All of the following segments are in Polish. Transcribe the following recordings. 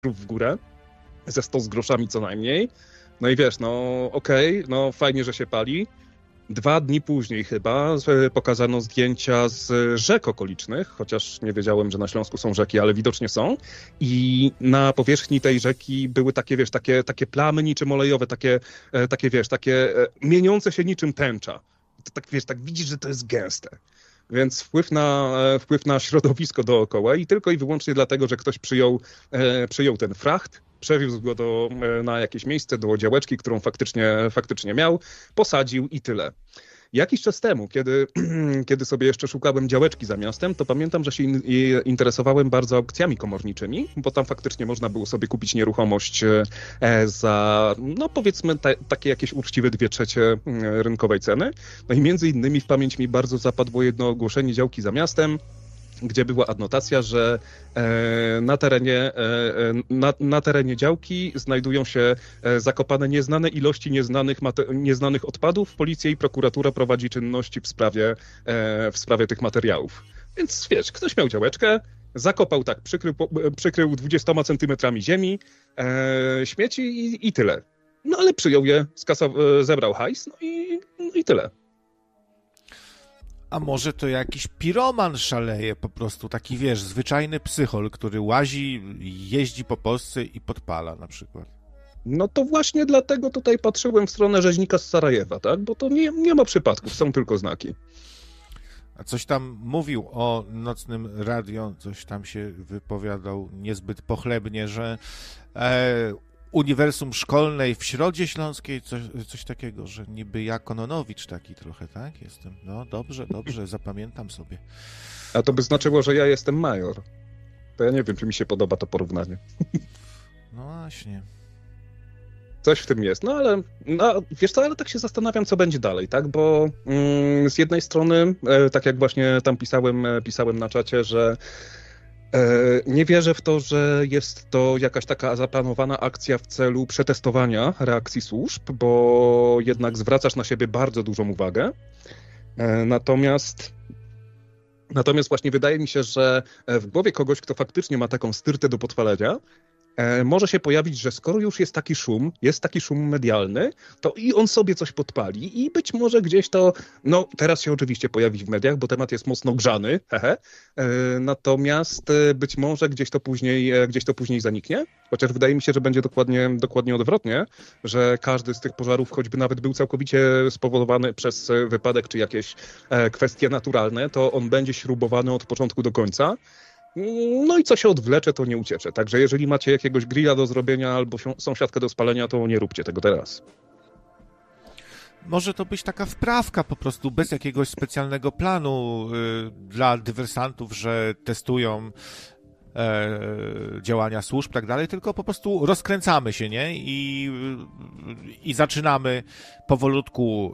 w górę, ze 100 z groszami co najmniej. No i wiesz, no okej, no fajnie, że się pali. 2 dni później chyba pokazano zdjęcia z rzek okolicznych, chociaż nie wiedziałem, że na Śląsku są rzeki, ale widocznie są. I na powierzchni tej rzeki były takie, wiesz, takie plamy niczym olejowe, takie mieniące się niczym tęcza. To tak, wiesz, tak widzisz, że to jest gęste. Więc wpływ na środowisko dookoła i tylko i wyłącznie dlatego, że ktoś przyjął ten fracht, przewiózł go na jakieś miejsce, do działeczki, którą faktycznie miał, posadził i tyle. Jakiś czas temu, kiedy sobie jeszcze szukałem działeczki za miastem, to pamiętam, że się interesowałem bardzo aukcjami komorniczymi, bo tam faktycznie można było sobie kupić nieruchomość za, no powiedzmy, takie jakieś uczciwe 2/3 rynkowej ceny. No i między innymi w pamięć mi bardzo zapadło jedno ogłoszenie działki za miastem, gdzie była adnotacja, że na terenie działki znajdują się zakopane nieznane ilości nieznanych odpadów. Policja i prokuratura prowadzi czynności w sprawie tych materiałów. Więc wiesz, ktoś miał działeczkę, zakopał tak, przykrył 20 centymetrami ziemi, śmieci i tyle. No ale przyjął je, zebrał hajs, no i tyle. A może to jakiś piroman szaleje po prostu, taki wiesz, zwyczajny psychol, który łazi, jeździ po Polsce i podpala na przykład. No to właśnie dlatego tutaj patrzyłem w stronę rzeźnika z Sarajewa, tak? Bo to nie ma przypadków, są tylko znaki. A coś tam mówił o nocnym radio, coś tam się wypowiadał niezbyt pochlebnie, że uniwersum szkolnej w Środzie Śląskiej, coś takiego, że niby ja Kononowicz taki trochę, tak? Jestem. No dobrze, zapamiętam sobie. A to by znaczyło, że ja jestem major. To ja nie wiem, czy mi się podoba to porównanie. No właśnie. Coś w tym jest. No ale wiesz co, ale tak się zastanawiam, co będzie dalej, tak? Bo z jednej strony, tak jak właśnie tam pisałem na czacie, że nie wierzę w to, że jest to jakaś taka zaplanowana akcja w celu przetestowania reakcji służb, bo jednak zwracasz na siebie bardzo dużą uwagę. Natomiast właśnie wydaje mi się, że w głowie kogoś, kto faktycznie ma taką styrtę do podpalenia, może się pojawić, że skoro już jest taki szum medialny, to i on sobie coś podpali i być może gdzieś to, no teraz się oczywiście pojawi w mediach, bo temat jest mocno grzany, natomiast być może gdzieś to później zaniknie, chociaż wydaje mi się, że będzie dokładnie odwrotnie, że każdy z tych pożarów, choćby nawet był całkowicie spowodowany przez wypadek czy jakieś kwestie naturalne, to on będzie śrubowany od początku do końca. No i co się odwlecze, to nie uciecze. Także jeżeli macie jakiegoś grilla do zrobienia albo sąsiadkę do spalenia, to nie róbcie tego teraz. Może to być taka wprawka po prostu, bez jakiegoś specjalnego planu dla dywersantów, że testują działania służb i tak dalej, tylko po prostu rozkręcamy się, nie? I zaczynamy powolutku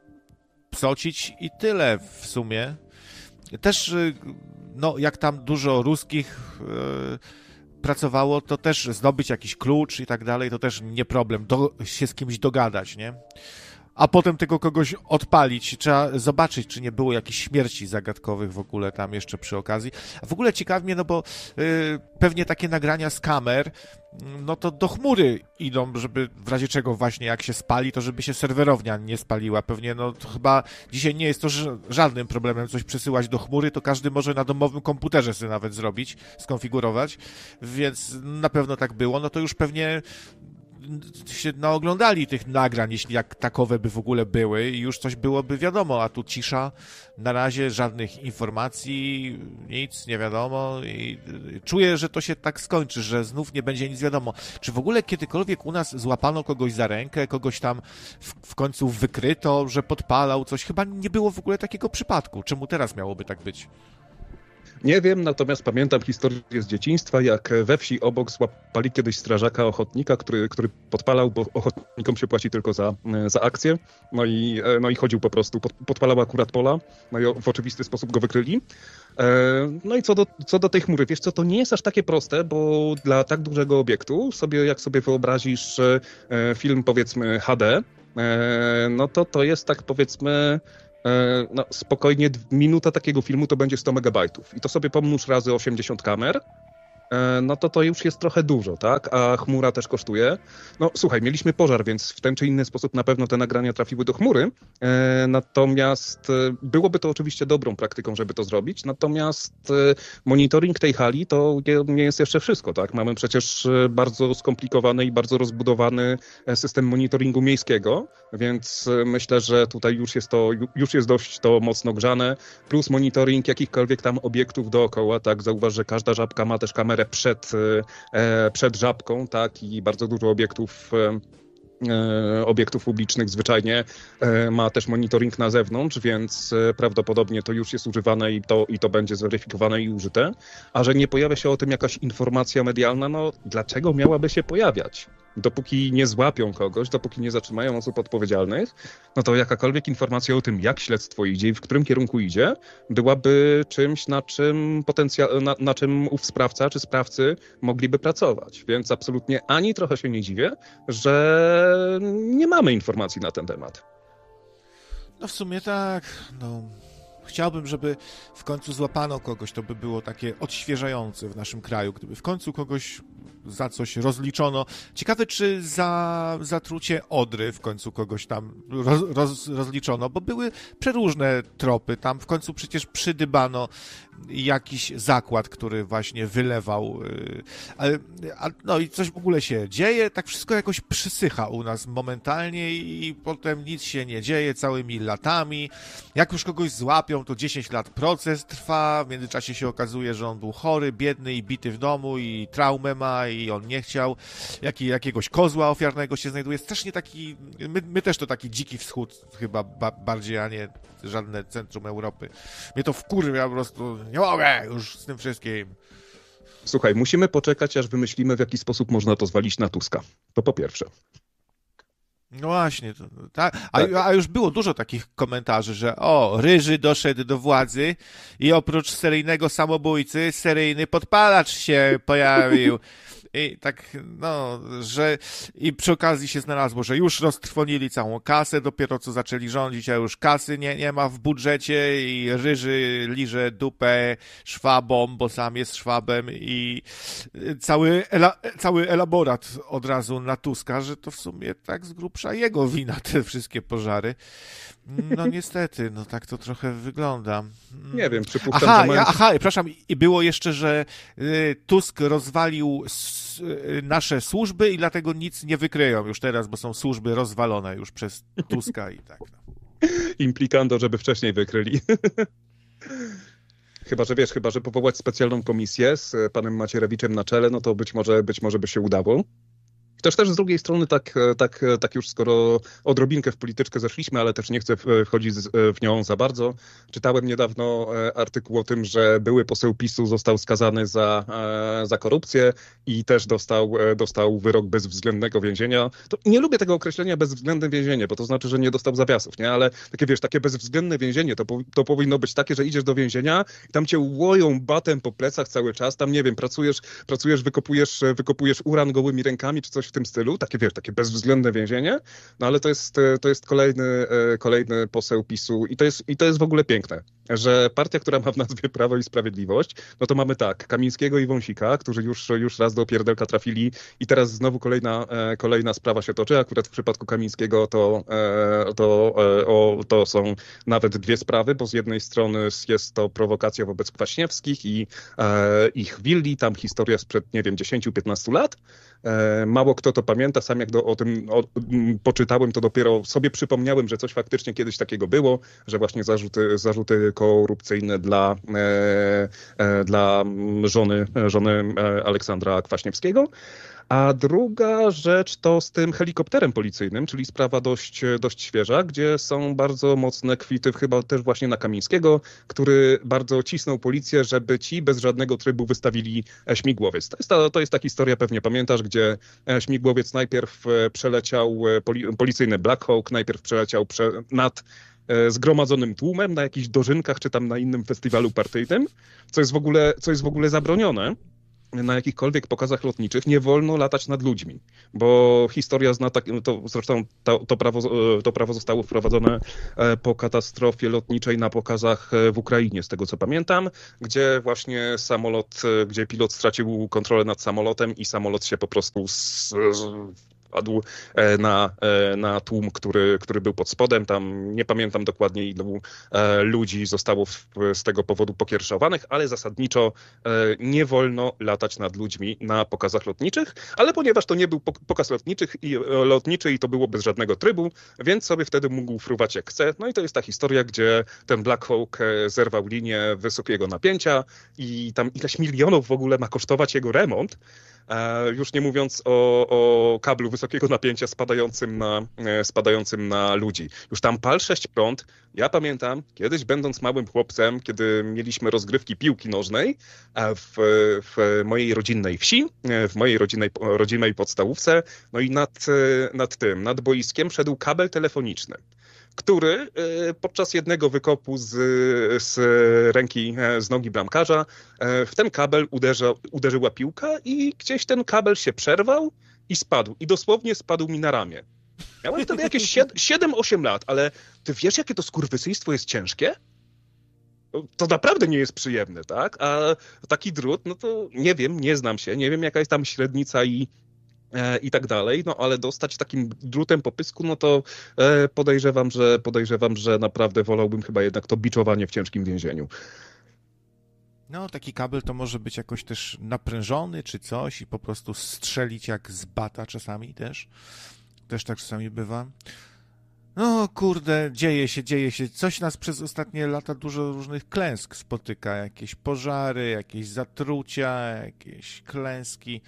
psocić i tyle w sumie. Też no, jak tam dużo ruskich pracowało, to też zdobyć jakiś klucz i tak dalej, to też nie problem, się z kimś dogadać, nie? A potem tego kogoś odpalić. Trzeba zobaczyć, czy nie było jakichś śmierci zagadkowych w ogóle tam jeszcze przy okazji. A w ogóle ciekawi mnie, no bo pewnie takie nagrania z kamer, no to do chmury idą, żeby w razie czego właśnie jak się spali, to żeby się serwerownia nie spaliła. Pewnie no to chyba dzisiaj nie jest to żadnym problemem coś przesyłać do chmury, to każdy może na domowym komputerze sobie nawet zrobić, skonfigurować, więc na pewno tak było. No to już pewnie się naoglądali tych nagrań, jeśli jak takowe by w ogóle były i już coś byłoby wiadomo, a tu cisza, na razie żadnych informacji, nic nie wiadomo i czuję, że to się tak skończy, że znów nie będzie nic wiadomo. Czy w ogóle kiedykolwiek u nas złapano kogoś za rękę, kogoś tam w końcu wykryto, że podpalał coś? Chyba nie było w ogóle takiego przypadku. Czemu teraz miałoby tak być? Nie wiem, natomiast pamiętam historię z dzieciństwa, jak we wsi obok złapali kiedyś strażaka ochotnika, który podpalał, bo ochotnikom się płaci tylko za akcję. No i chodził po prostu, podpalał akurat pola, no i w oczywisty sposób go wykryli. No i co do tej chmury, wiesz co, to nie jest aż takie proste, bo dla tak dużego obiektu, jak sobie wyobrazisz film powiedzmy HD, no to jest tak powiedzmy... No, spokojnie minuta takiego filmu to będzie 100 megabajtów. I to sobie pomnóż razy 80 kamer. no to już jest trochę dużo, tak? A chmura też kosztuje. No słuchaj, mieliśmy pożar, więc w ten czy inny sposób na pewno te nagrania trafiły do chmury. Natomiast byłoby to oczywiście dobrą praktyką, żeby to zrobić. Natomiast monitoring tej hali to nie jest jeszcze wszystko, tak? Mamy przecież bardzo skomplikowany i bardzo rozbudowany system monitoringu miejskiego, więc myślę, że tutaj już jest dość to mocno grzane. Plus monitoring jakichkolwiek tam obiektów dookoła, tak? Zauważ, że każda żabka ma też kamerę przed żabką, tak, i bardzo dużo obiektów publicznych zwyczajnie ma też monitoring na zewnątrz, więc prawdopodobnie to już jest używane i to będzie zweryfikowane i użyte. A że nie pojawia się o tym jakaś informacja medialna, no dlaczego miałaby się pojawiać? Dopóki nie złapią kogoś, dopóki nie zatrzymają osób odpowiedzialnych, no to jakakolwiek informacja o tym, jak śledztwo idzie i w którym kierunku idzie, byłaby czymś, na czym ów sprawca czy sprawcy mogliby pracować. Więc absolutnie ani trochę się nie dziwię, że nie mamy informacji na ten temat. No w sumie tak, no... Chciałbym, żeby w końcu złapano kogoś, to by było takie odświeżające w naszym kraju, gdyby w końcu kogoś za coś rozliczono. Ciekawe, czy za zatrucie Odry w końcu kogoś tam rozliczono, bo były przeróżne tropy. Tam w końcu przecież przydybano jakiś zakład, który właśnie wylewał. No i coś w ogóle się dzieje, tak wszystko jakoś przysycha u nas momentalnie i potem nic się nie dzieje całymi latami. Jak już kogoś złapią, to 10 lat proces trwa, w międzyczasie się okazuje, że on był chory, biedny i bity w domu i traumę ma i on nie chciał. Jakiegoś kozła ofiarnego się znajduje. Strasznie taki, my też to taki dziki wschód chyba bardziej, a nie żadne centrum Europy. Mnie to wkurwia po prostu, nie mogę już z tym wszystkim. Słuchaj, musimy poczekać, aż wymyślimy, w jaki sposób można to zwalić na Tuska. To po pierwsze. No właśnie, tak. A już było dużo takich komentarzy, że Ryży doszedł do władzy i oprócz seryjnego samobójcy, seryjny podpalacz się pojawił. I tak, no, że i przy okazji się znalazło, że już roztrwonili całą kasę, dopiero co zaczęli rządzić, a już kasy nie ma w budżecie i Ryży liże dupę szwabom, bo sam jest szwabem i cały elaborat od razu na Tuska, że to w sumie tak z grubsza jego wina te wszystkie pożary. No niestety, no tak to trochę wygląda. Nie wiem, przypuszczam, że przepraszam, i było jeszcze, że Tusk rozwalił nasze służby i dlatego nic nie wykryją już teraz, bo są służby rozwalone już przez Tuska i tak. No. Implikando, żeby wcześniej wykryli. Chyba, że powołać specjalną komisję z panem Macierewiczem na czele, no to być może by się udało. Też z drugiej strony, tak już skoro odrobinkę w polityczkę zeszliśmy, ale też nie chcę wchodzić w nią za bardzo. Czytałem niedawno artykuł o tym, że były poseł PiS-u został skazany za korupcję i też dostał wyrok bezwzględnego więzienia. To nie lubię tego określenia bezwzględne więzienie, bo to znaczy, że nie dostał zawiasów, nie? Ale takie bezwzględne więzienie to powinno być takie, że idziesz do więzienia i tam cię łoją batem po plecach cały czas, tam nie wiem, pracujesz, wykopujesz uran gołymi rękami czy coś w tym stylu, takie bezwzględne więzienie, no ale to jest kolejny poseł PiS-u i to jest w ogóle piękne, że partia, która ma w nazwie Prawo i Sprawiedliwość, no to mamy tak, Kamińskiego i Wąsika, którzy już raz do pierdelka trafili i teraz znowu kolejna sprawa się toczy, akurat w przypadku Kamińskiego to są nawet dwie sprawy, bo z jednej strony jest to prowokacja wobec Kwaśniewskich i ich willi, tam historia sprzed, nie wiem, 10-15 lat. Mało kto to pamięta, sam jak o tym poczytałem, to dopiero sobie przypomniałem, że coś faktycznie kiedyś takiego było, że właśnie zarzuty korupcyjne dla żony Aleksandra Kwaśniewskiego. A druga rzecz to z tym helikopterem policyjnym, czyli sprawa dość świeża, gdzie są bardzo mocne kwity chyba też właśnie na Kamińskiego, który bardzo cisnął policję, żeby ci bez żadnego trybu wystawili śmigłowiec. To jest ta historia, pewnie pamiętasz, gdzie śmigłowiec najpierw przeleciał, policyjny Black Hawk najpierw przeleciał nad zgromadzonym tłumem na jakichś dożynkach czy tam na innym festiwalu partyjnym, co jest w ogóle zabronione. na jakichkolwiek pokazach lotniczych nie wolno latać nad ludźmi, bo historia zna to zresztą to prawo zostało wprowadzone po katastrofie lotniczej na pokazach w Ukrainie, z tego co pamiętam, gdzie właśnie gdzie pilot stracił kontrolę nad samolotem i samolot się po prostu padł na tłum, który był pod spodem. Tam nie pamiętam dokładnie, ilu ludzi zostało z tego powodu pokiereszowanych, ale zasadniczo nie wolno latać nad ludźmi na pokazach lotniczych, ale ponieważ to nie był pokaz lotniczy i to było bez żadnego trybu, więc sobie wtedy mógł fruwać jak chce. No i to jest ta historia, gdzie ten Black Hawk zerwał linię wysokiego napięcia i tam ileś milionów w ogóle ma kosztować jego remont. Już nie mówiąc o kablu wysokiego napięcia spadającym na ludzi. Już tam PAL 6 prąd. Ja pamiętam, kiedyś będąc małym chłopcem, kiedy mieliśmy rozgrywki piłki nożnej w mojej rodzinnej wsi, w mojej rodzimej podstawówce, no i nad boiskiem szedł kabel telefoniczny, który podczas jednego wykopu z ręki, z nogi bramkarza, w ten kabel uderzyła piłka i gdzieś ten kabel się przerwał i spadł. I dosłownie spadł mi na ramię. Miałem wtedy jakieś 7-8 lat, ale ty wiesz, jakie to skurwysyństwo jest ciężkie? To naprawdę nie jest przyjemne, tak? A taki drut, no to nie wiem, nie znam się, nie wiem jaka jest tam średnica i tak dalej, no ale dostać takim drutem po pysku, no to podejrzewam, że naprawdę wolałbym chyba jednak to biczowanie w ciężkim więzieniu. No, taki kabel to może być jakoś też naprężony czy coś i po prostu strzelić jak z bata czasami też. Też tak czasami bywa. No kurde, dzieje się. Coś nas przez ostatnie lata dużo różnych klęsk spotyka. Jakieś pożary, jakieś zatrucia, jakieś klęski.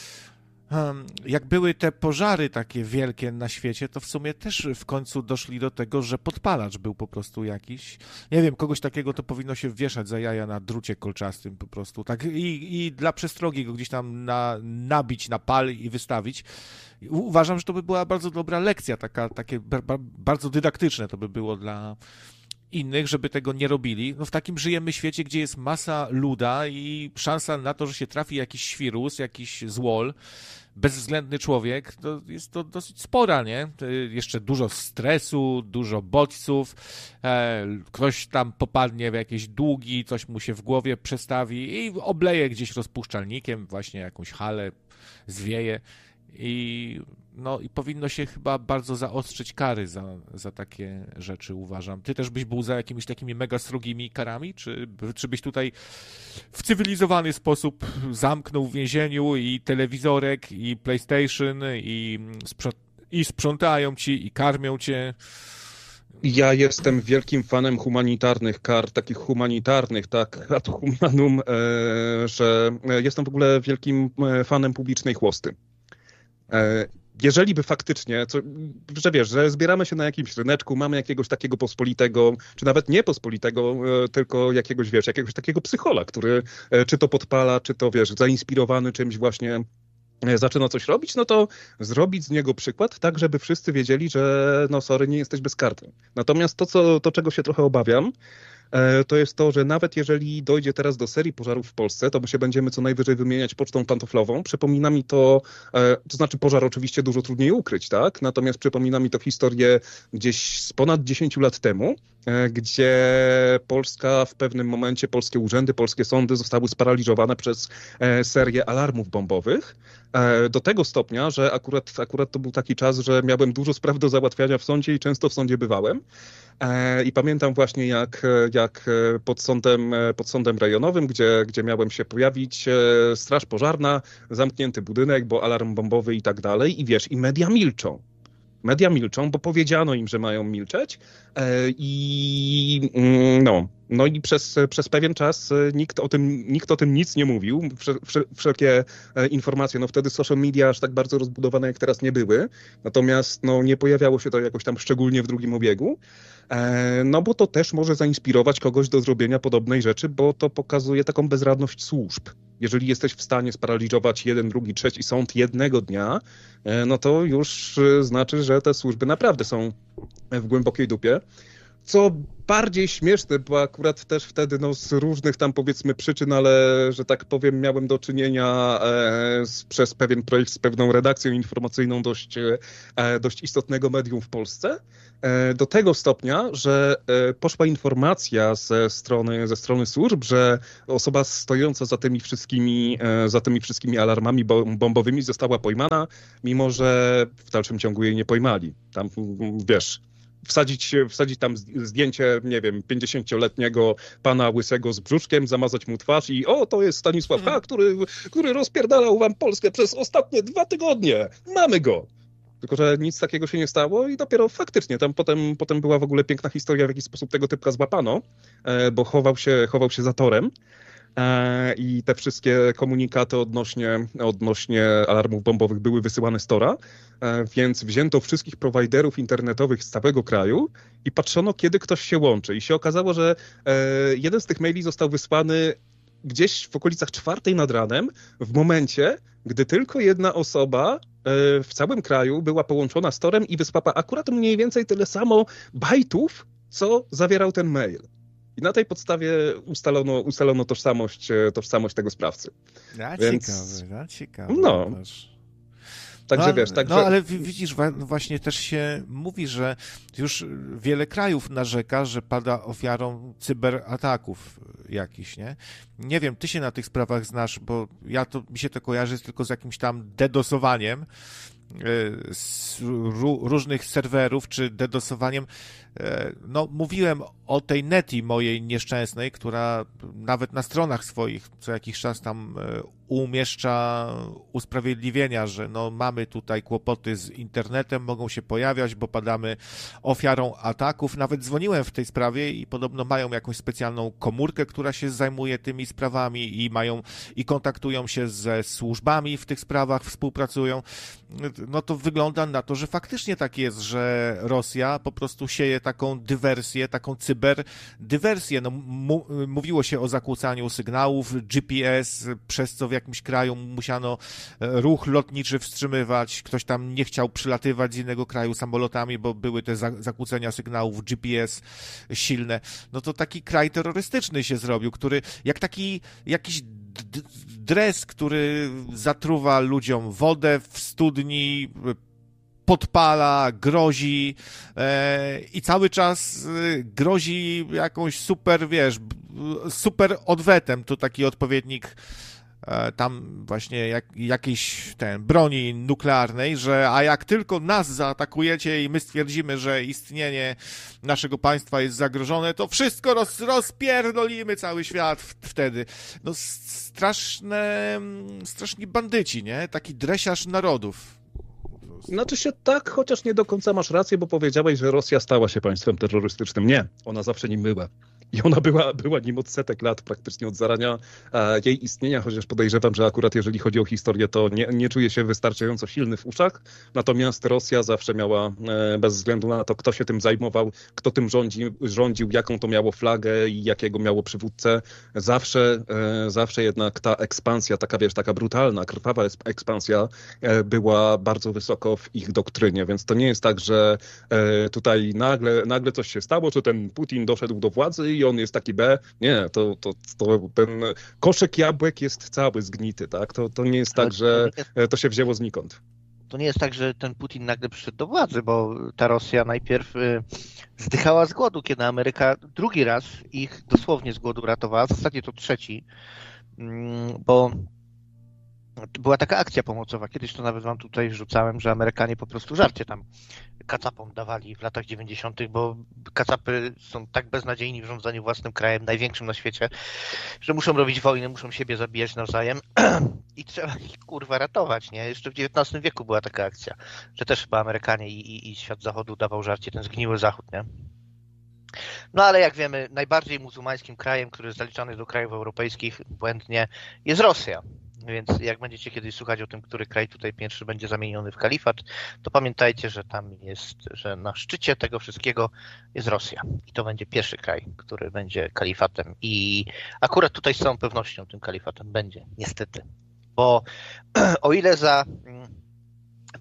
Jak były te pożary takie wielkie na świecie, to w sumie też w końcu doszli do tego, że podpalacz był po prostu jakiś. Nie wiem, kogoś takiego to powinno się wieszać za jaja na drucie kolczastym po prostu. Tak i dla przestrogi go gdzieś tam nabić na pal i wystawić. Uważam, że to by była bardzo dobra lekcja, takie bardzo dydaktyczne to by było dla innych, żeby tego nie robili. No w takim żyjemy świecie, gdzie jest masa luda i szansa na to, że się trafi jakiś świrus, jakiś złol, bezwzględny człowiek, to jest to dosyć spora, nie? Jeszcze dużo stresu, dużo bodźców, ktoś tam popadnie w jakieś długi, coś mu się w głowie przestawi i obleje gdzieś rozpuszczalnikiem, właśnie jakąś halę, zwieje i powinno się chyba bardzo zaostrzyć kary za takie rzeczy, uważam. Ty też byś był za jakimiś takimi mega srogimi karami? Czy byś tutaj w cywilizowany sposób zamknął w więzieniu i telewizorek, i PlayStation, i sprzątają ci, i karmią cię? Ja jestem wielkim fanem humanitarnych kar, takich humanitarnych, tak, ad humanum, że jestem w ogóle wielkim fanem publicznej chłosty. Jeżeli by faktycznie, że wiesz, że zbieramy się na jakimś ryneczku, mamy jakiegoś takiego pospolitego, czy nawet nie pospolitego, tylko jakiegoś takiego psychola, który czy to podpala, czy to, wiesz, zainspirowany czymś właśnie zaczyna coś robić, no to zrobić z niego przykład, tak żeby wszyscy wiedzieli, że no sorry, nie jesteś bezkarny. Natomiast to czego się trochę obawiam, to jest to, że nawet jeżeli dojdzie teraz do serii pożarów w Polsce, to my się będziemy co najwyżej wymieniać pocztą pantoflową. Przypomina mi to znaczy pożar oczywiście dużo trudniej ukryć, tak? Natomiast przypomina mi to historię gdzieś z ponad 10 lat temu, gdzie Polska w pewnym momencie, polskie urzędy, polskie sądy zostały sparaliżowane przez serię alarmów bombowych. Do tego stopnia, że akurat to był taki czas, że miałem dużo spraw do załatwiania w sądzie i często w sądzie bywałem. I pamiętam właśnie jak pod sądem rejonowym, gdzie miałem się pojawić, straż pożarna, zamknięty budynek, bo alarm bombowy i tak dalej. I wiesz, i media milczą. Media milczą, bo powiedziano im, że mają milczeć no i przez pewien czas nikt o tym nic nie mówił. Wszelkie informacje, no wtedy social media aż tak bardzo rozbudowane jak teraz nie były, natomiast no nie pojawiało się to jakoś tam szczególnie w drugim obiegu, no bo to też może zainspirować kogoś do zrobienia podobnej rzeczy, bo to pokazuje taką bezradność służb. Jeżeli jesteś w stanie sparaliżować jeden, drugi, trzeci sąd jednego dnia, no to już znaczy, że te służby naprawdę są w głębokiej dupie. Co bardziej śmieszne, bo akurat też wtedy z różnych tam powiedzmy przyczyn, ale że tak powiem miałem do czynienia przez pewien projekt z pewną redakcją informacyjną dość istotnego medium w Polsce. Do tego stopnia, że poszła informacja ze strony służb, że osoba stojąca za tymi wszystkimi alarmami bombowymi została pojmana, mimo że w dalszym ciągu jej nie pojmali. Tam, wiesz, wsadzić tam zdjęcie, nie wiem, 50-letniego pana łysego z brzuszkiem, zamazać mu twarz i to jest Stanisław H., który rozpierdalał wam Polskę przez ostatnie 2 tygodnie. Mamy go! Tylko że nic takiego się nie stało i dopiero faktycznie tam potem była w ogóle piękna historia, w jaki sposób tego typka złapano, bo chował się za torem. I te wszystkie komunikaty odnośnie alarmów bombowych były wysyłane z tora, więc wzięto wszystkich prowajderów internetowych z całego kraju i patrzono, kiedy ktoś się łączy. I się okazało, że jeden z tych maili został wysłany gdzieś w okolicach 4 nad ranem, w momencie, gdy tylko jedna osoba w całym kraju była połączona z torem i wysłała akurat mniej więcej tyle samo bajtów, co zawierał ten mail. I na tej podstawie ustalono tożsamość tego sprawcy. Ciekawe. No. Także wiesz, No ale widzisz, właśnie też się mówi, że już wiele krajów narzeka, że pada ofiarą cyberataków jakichś, nie? Nie wiem, ty się na tych sprawach znasz, bo mi się to kojarzy tylko z jakimś tam dedosowaniem z różnych serwerów, czy dedosowaniem. No, mówiłem o tej Neti mojej nieszczęsnej, która nawet na stronach swoich co jakiś czas tam umieszcza usprawiedliwienia, że no mamy tutaj kłopoty z internetem, mogą się pojawiać, bo padamy ofiarą ataków. Nawet dzwoniłem w tej sprawie i podobno mają jakąś specjalną komórkę, która się zajmuje tymi sprawami i kontaktują się ze służbami w tych sprawach, współpracują. No to wygląda na to, że faktycznie tak jest, że Rosja po prostu sieje taką dywersję, taką cyberdywersję. No, mówiło się o zakłócaniu sygnałów GPS, przez co w jakimś kraju musiano ruch lotniczy wstrzymywać, ktoś tam nie chciał przylatywać z innego kraju samolotami, bo były te zakłócenia sygnałów GPS silne. No to taki kraj terrorystyczny się zrobił, który jak taki jakiś dres, który zatruwa ludziom wodę w studni, podpala, grozi i cały czas grozi jakąś super odwetem. Tu taki odpowiednik tam właśnie jakiejś broni nuklearnej, a jak tylko nas zaatakujecie i my stwierdzimy, że istnienie naszego państwa jest zagrożone, to wszystko rozpierdolimy cały świat wtedy. No straszni bandyci, nie? Taki dresiarz narodów. Znaczy się tak, chociaż nie do końca masz rację, bo powiedziałeś, że Rosja stała się państwem terrorystycznym. Nie, ona zawsze nim była. I ona była nim od setek lat, praktycznie od zarania jej istnienia, chociaż podejrzewam, że akurat jeżeli chodzi o historię, to nie czuje się wystarczająco silny w uszach. Natomiast Rosja zawsze miała, bez względu na to, kto się tym zajmował, kto tym rządził, jaką to miało flagę i jakiego miało przywódcę, zawsze jednak ta ekspansja, taka brutalna, krwawa ekspansja była bardzo wysoko w ich doktrynie, więc to nie jest tak, że tutaj nagle coś się stało, czy ten Putin doszedł do władzy i on jest taki Nie, to ten koszyk jabłek jest cały zgnity, tak? To nie jest tak, że to się wzięło znikąd. To nie jest tak, że ten Putin nagle przyszedł do władzy, bo ta Rosja najpierw zdychała z głodu, kiedy Ameryka drugi raz ich dosłownie z głodu ratowała, w zasadzie to trzeci, bo była taka akcja pomocowa. Kiedyś to nawet wam tutaj rzucałem, że Amerykanie po prostu żarcie tam kacapom dawali w latach 90., bo kacapy są tak beznadziejni w rządzeniu własnym krajem, największym na świecie, że muszą robić wojny, muszą siebie zabijać nawzajem i trzeba ich kurwa ratować, nie? Jeszcze w XIX wieku była taka akcja, że też chyba Amerykanie i świat zachodu dawał żarcie, ten zgniły zachód, nie? No ale jak wiemy, najbardziej muzułmańskim krajem, który jest zaliczany do krajów europejskich błędnie, jest Rosja. Więc jak będziecie kiedyś słuchać o tym, który kraj tutaj pierwszy będzie zamieniony w kalifat, to pamiętajcie, że tam jest, że na szczycie tego wszystkiego jest Rosja. I to będzie pierwszy kraj, który będzie kalifatem. I akurat tutaj z całą pewnością tym kalifatem będzie, niestety. Bo o ile za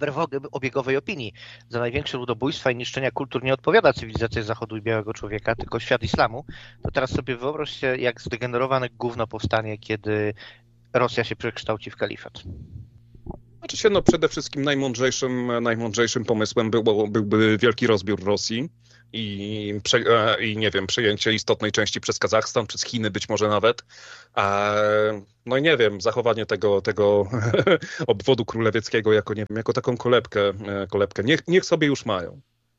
wbrew obiegowej opinii, za największe ludobójstwa i niszczenia kultur nie odpowiada cywilizacja Zachodu i białego człowieka, tylko świat islamu, to teraz sobie wyobraźcie, jak zdegenerowane gówno powstanie, kiedy Rosja się przekształci w kalifat. Znaczy się, no przede wszystkim najmądrzejszym pomysłem byłby wielki rozbiór Rosji i nie wiem, przejęcie istotnej części przez Kazachstan, przez Chiny być może nawet. No i nie wiem, zachowanie tego obwodu królewieckiego jako, nie wiem, jako taką kolebkę. Niech sobie już mają.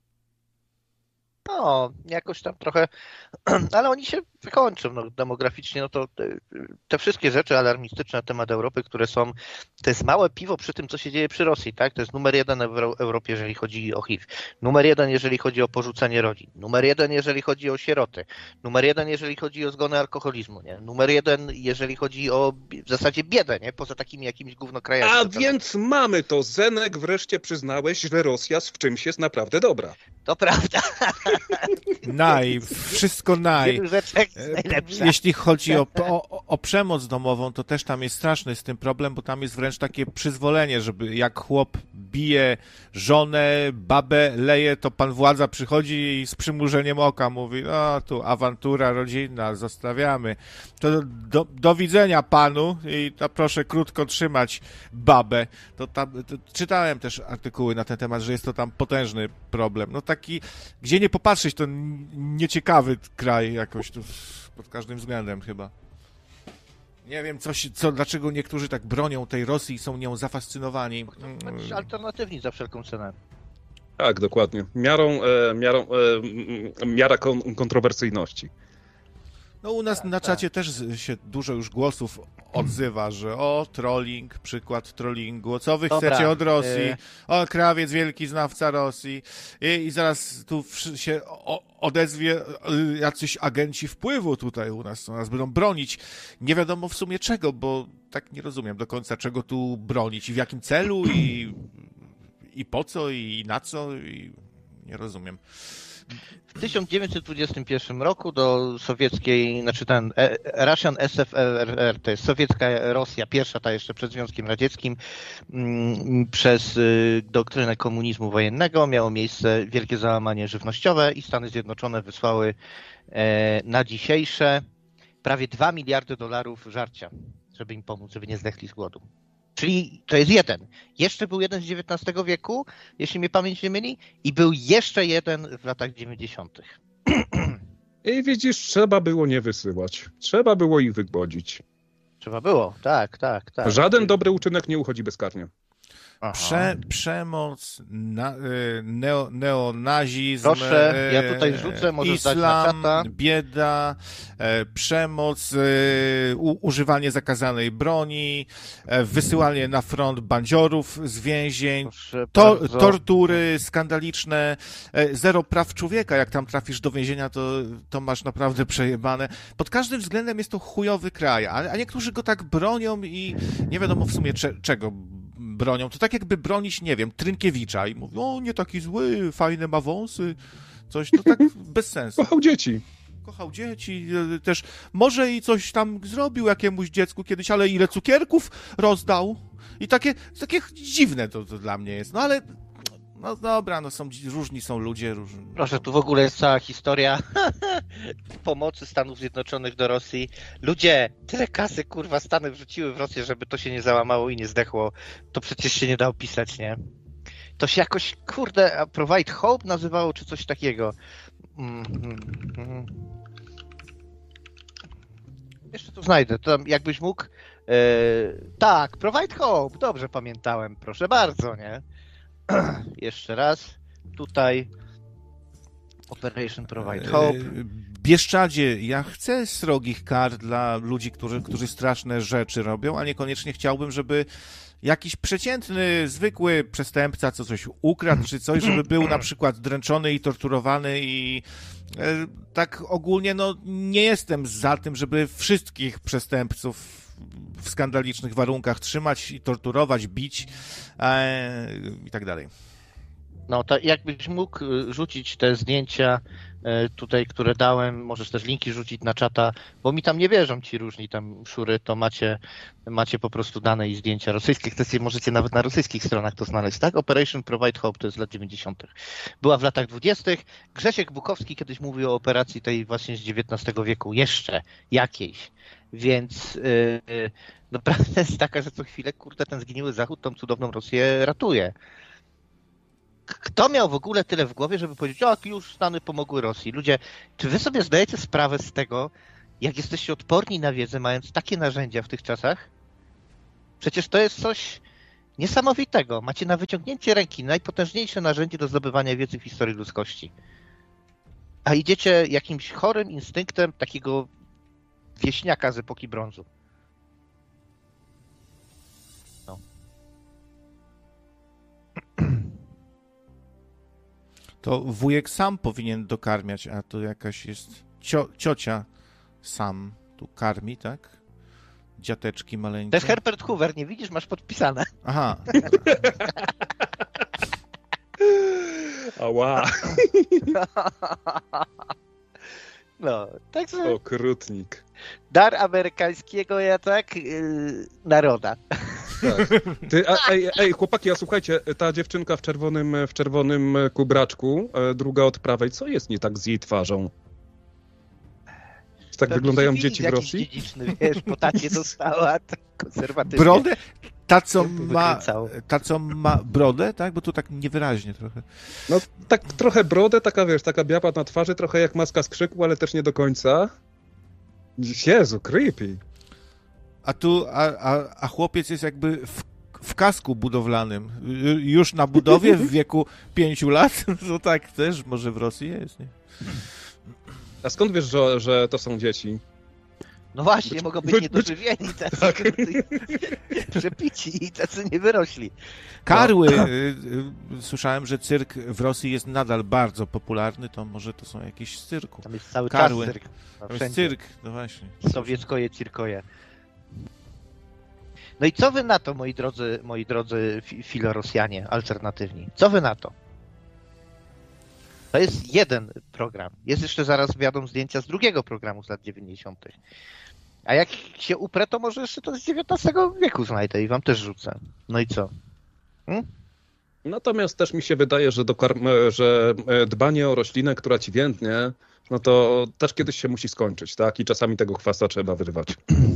No, jakoś tam trochę, ale oni się wykończą, no, demograficznie, no to te wszystkie rzeczy alarmistyczne na temat Europy, które są, to jest małe piwo przy tym, co się dzieje przy Rosji, tak? To jest numer 1 w Europie, jeżeli chodzi o HIV, numer 1, jeżeli chodzi o porzucenie rodzin, numer 1, jeżeli chodzi o sieroty, numer 1, jeżeli chodzi o zgonę alkoholizmu, nie? Numer 1, jeżeli chodzi o w zasadzie biedę, nie? Poza takimi jakimiś gównokrajami. A więc mamy to. Zenek, wreszcie przyznałeś, że Rosja w czymś jest naprawdę dobra. To prawda. Wszystko naj. Najlepsza. Jeśli chodzi o przemoc domową, to też tam jest straszny z tym problem, bo tam jest wręcz takie przyzwolenie, żeby jak chłop bije żonę, babę, leje, to pan władza przychodzi i z przymrużeniem oka mówi, no tu awantura rodzinna, zostawiamy. To do widzenia panu i to proszę krótko trzymać babę. To czytałem też artykuły na ten temat, że jest to tam potężny problem. No taki, gdzie nie popatrzeć, to nieciekawy kraj jakoś tu pod każdym względem chyba. Nie wiem, dlaczego niektórzy tak bronią tej Rosji i są nią zafascynowani. Alternatywni za wszelką cenę. Tak, dokładnie. Miara kontrowersyjności. No u nas na czacie też się dużo już głosów odzywa, że trolling, przykład trollingu, co wy chcecie od Rosji, krawiec wielki znawca Rosji i zaraz tu się odezwie jacyś agenci wpływu tutaj u nas, co nas będą bronić. Nie wiadomo w sumie czego, bo tak nie rozumiem do końca, czego tu bronić i w jakim celu i po co i na co i nie rozumiem. W 1921 roku do sowieckiej, znaczy ten Russian SFRR, to jest sowiecka Rosja, pierwsza ta jeszcze przed Związkiem Radzieckim, przez doktrynę komunizmu wojennego miało miejsce wielkie załamanie żywnościowe i Stany Zjednoczone wysłały na dzisiejsze prawie $2 miliardy żarcia, żeby im pomóc, żeby nie zdechli z głodu. Czyli to jest jeden. Jeszcze był jeden z XIX wieku, jeśli mnie pamięć nie myli, i był jeszcze jeden w latach 90. I widzisz, trzeba było nie wysyłać. Trzeba było ich wygłodzić. Trzeba było, tak. Żaden dobry uczynek nie uchodzi bezkarnie. Przemoc, neonazizm, proszę, ja tutaj rzucę, może islam, zdać na czata. Bieda, przemoc, używanie zakazanej broni, wysyłanie na front bandziorów z więzień, tortury skandaliczne, zero praw człowieka. Jak tam trafisz do więzienia, to masz naprawdę przejebane. Pod każdym względem jest to chujowy kraj, a niektórzy go tak bronią i nie wiadomo w sumie czego bronią. To tak jakby bronić, nie wiem, Trynkiewicza i mówią, nie taki zły, fajne ma wąsy, coś, to tak bez sensu. Kochał dzieci, też może i coś tam zrobił jakiemuś dziecku kiedyś, ale ile cukierków rozdał i takie dziwne to dla mnie jest, no ale no dobra, no różni są ludzie. Proszę, tu w ogóle jest cała historia pomocy Stanów Zjednoczonych do Rosji. Ludzie, tyle kasy, kurwa, Stany wrzuciły w Rosję, żeby to się nie załamało i nie zdechło. To przecież się nie da opisać, nie? To się jakoś, kurde, Provide Hope nazywało, czy coś takiego. Jeszcze to znajdę. To tam jakbyś mógł... tak, Provide Hope. Dobrze pamiętałem, proszę bardzo, nie? Jeszcze raz. Tutaj Operation Provide Hope. Bieszczadzie, ja chcę srogich kar dla ludzi, którzy straszne rzeczy robią, a niekoniecznie chciałbym, żeby jakiś przeciętny, zwykły przestępca, co coś ukradł, czy coś, żeby był na przykład dręczony i torturowany i tak ogólnie, no nie jestem za tym, żeby wszystkich przestępców w skandalicznych warunkach trzymać i torturować, bić i tak dalej. No to jakbyś mógł rzucić te zdjęcia tutaj, które dałem, możesz też linki rzucić na czata, bo mi tam nie wierzą ci różni tam szury, to macie po prostu dane i zdjęcia rosyjskie, możecie nawet na rosyjskich stronach to znaleźć, tak? Operation Provide Hope to jest z lat 90. Była w latach 20. Grzesiek Bukowski kiedyś mówił o operacji tej właśnie z XIX wieku, jeszcze jakiejś, więc no prawda jest taka, że co chwilę, kurde, ten zgniły Zachód tą cudowną Rosję ratuje. Kto miał w ogóle tyle w głowie, żeby powiedzieć, o, już Stany pomogły Rosji? Ludzie, czy wy sobie zdajecie sprawę z tego, jak jesteście odporni na wiedzę, mając takie narzędzia w tych czasach? Przecież to jest coś niesamowitego. Macie na wyciągnięcie ręki najpotężniejsze narzędzie do zdobywania wiedzy w historii ludzkości. A idziecie jakimś chorym instynktem takiego wieśniaka z epoki brązu. No. To wujek sam powinien dokarmiać, a to jakaś jest ciocia sam tu karmi, tak? Dziateczki maleńkie. To jest Herbert Hoover, nie widzisz? Masz podpisane. Aha. Ała. No, także Okrutnik. dar amerykańskiego naroda. Tak. Ty, ej, chłopaki, a słuchajcie, ta dziewczynka w czerwonym kubraczku, druga od prawej, co jest nie tak z jej twarzą? Czy tak To wyglądają cywilizm dzieci w jakiś Rosji? dziedziczny, wiesz, po tacie dostała, tak konserwatywnie. Brodę? Ta co ma brodę, tak? Bo tu tak niewyraźnie trochę. No, tak trochę brodę, taka wiesz, taka biała na twarzy, trochę jak maska z Krzyku, ale też nie do końca. Jezu, creepy. A tu, a chłopiec jest jakby w kasku budowlanym. Już na budowie w wieku 5 lat. To tak też może w Rosji jest, nie? A skąd wiesz, że to są dzieci? No właśnie, mogą być niedożywieni, tacy przepici i tacy nie wyrośli. Karły. Słyszałem, że cyrk w Rosji jest nadal bardzo popularny, to może to są jakieś z cyrku. Tam jest cały Karły. czas cyrk. Tam jest cyrk, no właśnie. Sowieckoje, cirkoje. No i co wy na to, moi drodzy filorosjanie alternatywni? Co wy na to? To jest jeden program. Jest jeszcze zaraz wjadą zdjęcia z drugiego programu z lat 90. A jak się uprę, to może jeszcze to z XIX wieku znajdę i wam też rzucę. No i co? Natomiast też mi się wydaje, że dbanie o roślinę, która ci więdnie, no to też kiedyś się musi skończyć, tak? I czasami tego chwasta trzeba wyrwać.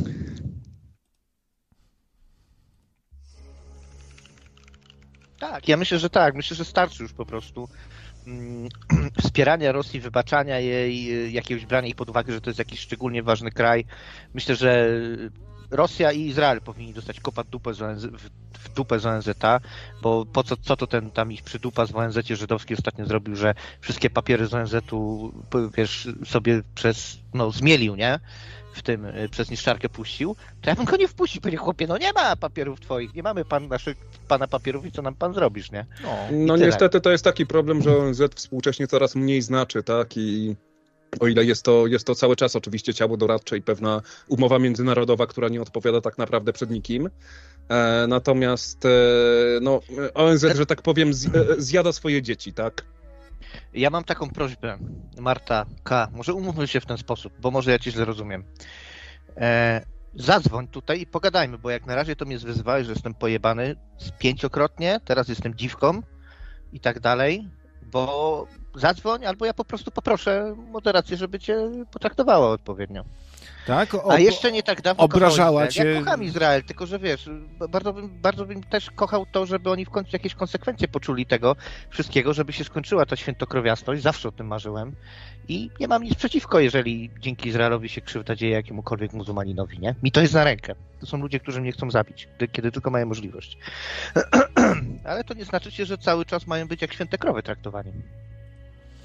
Tak, ja myślę, że tak. Myślę, że starczy już po prostu wspierania Rosji, wybaczania jej, jakiegoś brania ich pod uwagę, że to jest jakiś szczególnie ważny kraj. Myślę, że Rosja i Izrael powinni dostać kopa w dupę z ONZ-a, bo co to ten tam ich przydupa z ONZ-cie żydowski ostatnio zrobił, że wszystkie papiery z ONZ-u, wiesz, sobie zmielił, nie? Przez niszczarkę puścił, to ja bym go nie wpuścił. Panie chłopie, no nie ma papierów twoich, nie mamy pana papierów i co nam pan zrobisz, nie? No niestety to jest taki problem, że ONZ współcześnie coraz mniej znaczy, tak? I o ile jest to cały czas oczywiście ciało doradcze i pewna umowa międzynarodowa, która nie odpowiada tak naprawdę przed nikim. Natomiast ONZ, że tak powiem, zjada swoje dzieci, tak? Ja mam taką prośbę, Marta K., może umówmy się w ten sposób, bo może ja cię źle rozumiem. Zadzwoń tutaj i pogadajmy, bo jak na razie to mnie wyzywałeś, że jestem pojebany 5-krotnie, teraz jestem dziwką i tak dalej, bo zadzwoń albo ja po prostu poproszę moderację, żeby cię potraktowała odpowiednio. Tak? A jeszcze nie tak dawno obrażała cię. Ja kocham Izrael, tylko że wiesz, bardzo bym też kochał to, żeby oni w końcu jakieś konsekwencje poczuli tego wszystkiego, żeby się skończyła ta świętokrowiastość, zawsze o tym marzyłem i nie mam nic przeciwko, jeżeli dzięki Izraelowi się krzywda dzieje jakiemukolwiek muzułmaninowi, nie? Mi to jest na rękę. To są ludzie, którzy mnie chcą zabić, kiedy tylko mają możliwość. Ale to nie znaczy się, że cały czas mają być jak święte krowy traktowani.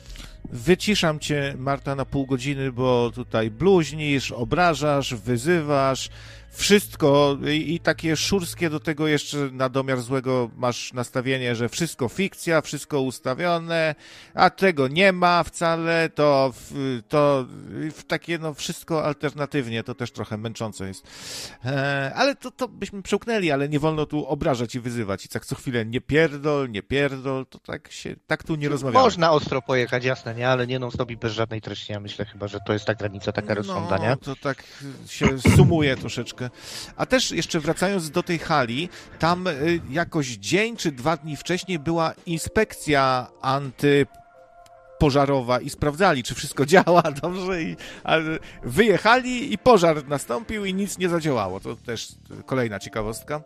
Wyciszam cię, Marta, na pół godziny, bo tutaj bluźnisz, obrażasz, wyzywasz, wszystko i takie szurskie do tego jeszcze na domiar złego masz nastawienie, że wszystko fikcja, wszystko ustawione, a tego nie ma wcale, to takie no wszystko alternatywnie, to też trochę męczące jest. Ale to byśmy przełknęli, ale nie wolno tu obrażać i wyzywać i tak co chwilę nie pierdol, to tak tu nie rozmawiamy. Można ostro pojechać, jasne, nie, ale nie non-stop i bez żadnej treści, ja myślę chyba, że to jest ta granica taka rozsądna, nie? No, to tak się sumuje troszeczkę. A też jeszcze wracając do tej hali, tam jakoś dzień czy 2 dni wcześniej była inspekcja antypożarowa i sprawdzali, czy wszystko działa dobrze, ale wyjechali i pożar nastąpił i nic nie zadziałało. To też kolejna ciekawostka.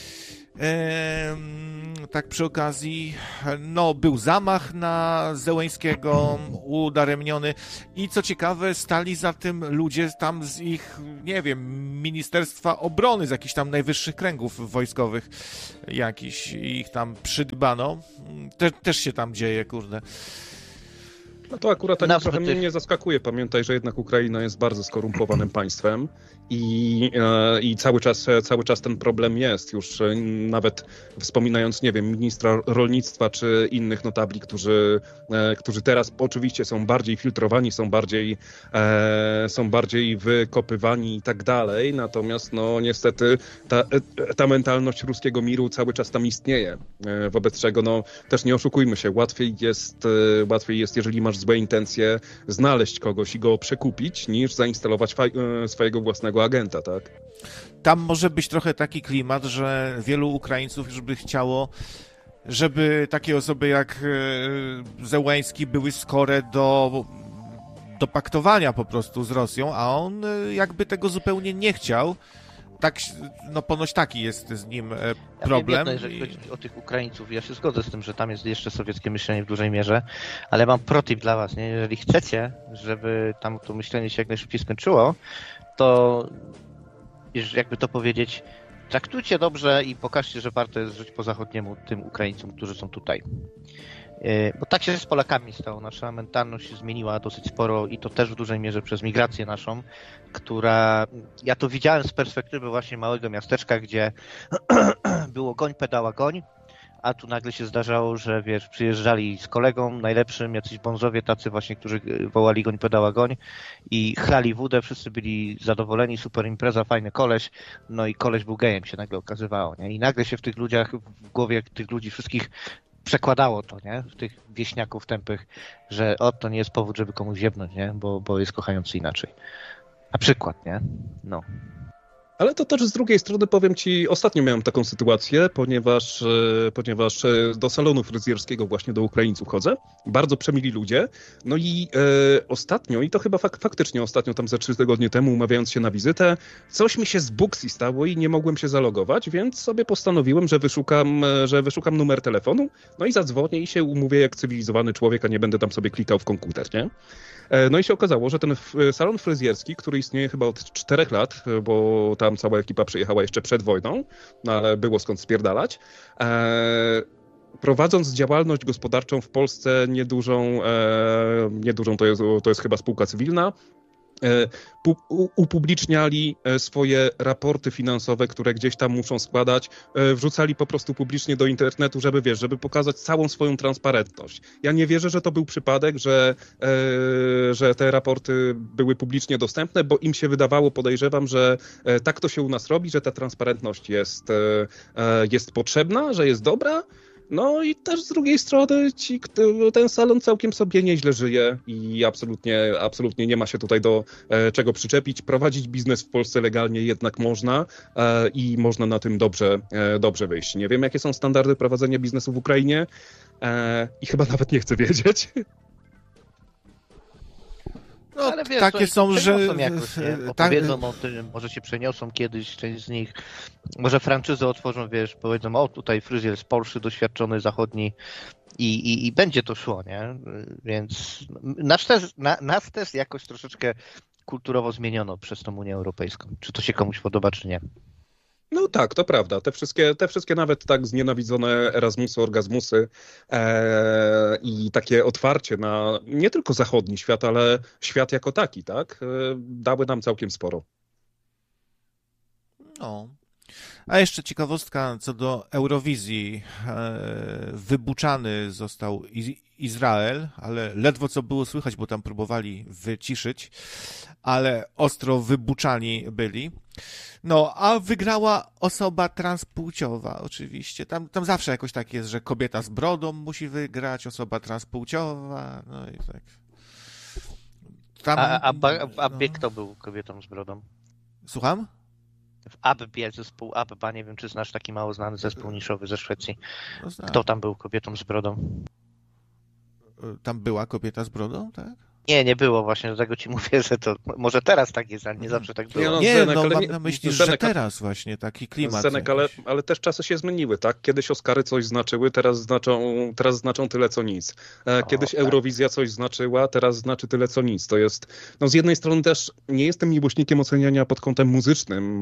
Tak przy okazji, no był zamach na Zełeńskiego, udaremniony i co ciekawe stali za tym ludzie tam z ich, nie wiem, Ministerstwa Obrony, z jakichś tam najwyższych kręgów wojskowych jakiś ich tam przydbano. Też się tam dzieje, kurde. No to akurat tak trochę mnie nie zaskakuje. Pamiętaj, że jednak Ukraina jest bardzo skorumpowanym państwem i cały czas ten problem jest. Już nawet wspominając, nie wiem, ministra rolnictwa czy innych notabli, którzy teraz oczywiście są bardziej filtrowani, są bardziej wykopywani i tak dalej. Natomiast no niestety ta mentalność ruskiego miru cały czas tam istnieje. Wobec czego no też nie oszukujmy się, łatwiej jest, jeżeli masz złe intencje, znaleźć kogoś i go przekupić, niż zainstalować swojego własnego agenta, tak? Tam może być trochę taki klimat, że wielu Ukraińców już by chciało, żeby takie osoby jak Zełenski były skore do paktowania po prostu z Rosją, a on jakby tego zupełnie nie chciał. Tak, no ponoć taki jest z nim problem. Ja wiem, jeżeli chodzi o tych Ukraińców, ja się zgodzę z tym, że tam jest jeszcze sowieckie myślenie w dużej mierze, ale mam protip dla was, nie? Jeżeli chcecie, żeby tam to myślenie się jak najszybciej skończyło, to jakby to powiedzieć, traktujcie dobrze i pokażcie, że warto jest żyć po zachodniemu tym Ukraińcom, którzy są tutaj. Bo tak się z Polakami stało. Nasza mentalność się zmieniła dosyć sporo i to też w dużej mierze przez migrację naszą, która... Ja to widziałem z perspektywy właśnie małego miasteczka, gdzie było goń, pedała, goń, a tu nagle się zdarzało, że wiesz, przyjeżdżali z kolegą najlepszym, jacyś bonzowie tacy właśnie, którzy wołali goń, pedała, goń i chlali wódę, wszyscy byli zadowoleni, super impreza, fajny koleś, no i koleś był gejem, się nagle okazywało, nie? I nagle się w tych ludziach, w głowie tych ludzi wszystkich przekładało to, nie? W tych wieśniaków tępych, że to nie jest powód, żeby komuś ziebnąć, nie? Bo jest kochający inaczej. Na przykład, nie? No. Ale to też z drugiej strony powiem ci, ostatnio miałem taką sytuację, ponieważ do salonu fryzjerskiego właśnie do Ukraińców chodzę. Bardzo przemili ludzie. No i ostatnio, i to chyba faktycznie ostatnio, tam ze 3 tygodnie temu, umawiając się na wizytę, coś mi się z Booksy stało i nie mogłem się zalogować, więc sobie postanowiłem, że wyszukam numer telefonu, no i zadzwonię i się umówię jak cywilizowany człowiek, a nie będę tam sobie klikał w komputer, nie? No i się okazało, że ten salon fryzjerski, który istnieje chyba od 4 lat, bo tam cała ekipa przyjechała jeszcze przed wojną, no ale było skąd spierdalać, prowadząc działalność gospodarczą w Polsce niedużą to jest chyba spółka cywilna, upubliczniali swoje raporty finansowe, które gdzieś tam muszą składać, wrzucali po prostu publicznie do internetu, żeby pokazać całą swoją transparentność. Ja nie wierzę, że to był przypadek, że te raporty były publicznie dostępne, bo im się wydawało, podejrzewam, że tak to się u nas robi, że ta transparentność jest potrzebna, że jest dobra. No i też z drugiej strony ten salon całkiem sobie nieźle żyje i absolutnie nie ma się tutaj do czego przyczepić. Prowadzić biznes w Polsce legalnie jednak można i można na tym dobrze wyjść. Nie wiem, jakie są standardy prowadzenia biznesu w Ukrainie i chyba nawet nie chcę wiedzieć. No, ale wiesz, takie są, że... Jakoś, opowiedzą o tym, może się przeniosą kiedyś, część z nich, może franczyzę otworzą, wiesz, powiedzą, tutaj fryzjer z Polski, doświadczony, zachodni i będzie to szło, nie? Więc nas też jakoś troszeczkę kulturowo zmieniono przez tą Unię Europejską. Czy to się komuś podoba, czy nie? No tak, to prawda. Te wszystkie nawet tak znienawidzone Erasmusy, orgazmusy i takie otwarcie na nie tylko zachodni świat, ale świat jako taki, tak? Dały nam całkiem sporo. No. A jeszcze ciekawostka co do Eurowizji. Wybuczany został Izrael, ale ledwo co było słychać, bo tam próbowali wyciszyć, ale ostro wybuczani byli. No, a wygrała osoba transpłciowa, oczywiście. Tam zawsze jakoś tak jest, że kobieta z brodą musi wygrać, osoba transpłciowa, no i tak. A w Abbie kto był kobietą z brodą? Słucham? W Abbie, zespół Abba, nie wiem, czy znasz taki mało znany zespół niszowy ze Szwecji. No, Kto tam był kobietą z brodą? Tam była kobieta z brodą, tak? Nie było właśnie, dlatego ci mówię, że to może teraz tak jest, ale nie zawsze tak było. Mam na myśli, że teraz właśnie taki klimat. Zenek, ale też czasy się zmieniły, tak? Kiedyś Oscary coś znaczyły, teraz znaczą tyle co nic. Kiedyś Eurowizja coś znaczyła, teraz znaczy tyle co nic. To jest, no z jednej strony też nie jestem miłośnikiem oceniania pod kątem muzycznym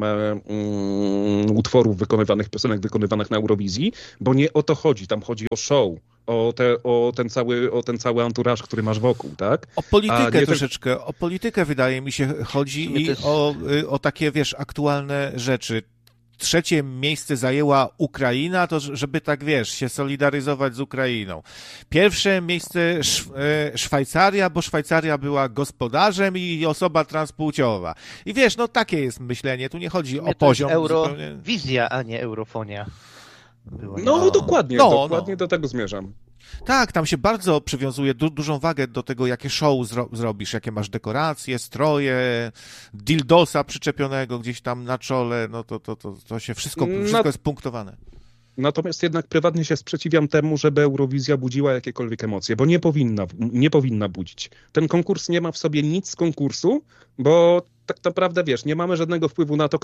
utworów wykonywanych, piosenek wykonywanych na Eurowizji, bo nie o to chodzi. Tam chodzi o show. O ten cały anturaż, który masz wokół, tak? O politykę troszeczkę, o politykę wydaje mi się chodzi i o takie, wiesz, aktualne rzeczy. 3. miejsce zajęła Ukraina, to żeby tak, wiesz, się solidaryzować z Ukrainą. 1. miejsce Szwajcaria, bo Szwajcaria była gospodarzem i osoba transpłciowa. I wiesz, no takie jest myślenie, tu nie chodzi o poziom. Eurowizja, a nie eurofonia. Dokładnie do tego zmierzam. Tak, tam się bardzo przywiązuje dużą wagę do tego, jakie show zrobisz, jakie masz dekoracje, stroje, dildosa przyczepionego gdzieś tam na czole, no to się wszystko jest punktowane. Natomiast jednak prywatnie się sprzeciwiam temu, żeby Eurowizja budziła jakiekolwiek emocje, bo nie powinna budzić. Ten konkurs nie ma w sobie nic z konkursu, bo tak naprawdę, wiesz, nie mamy żadnego wpływu na to,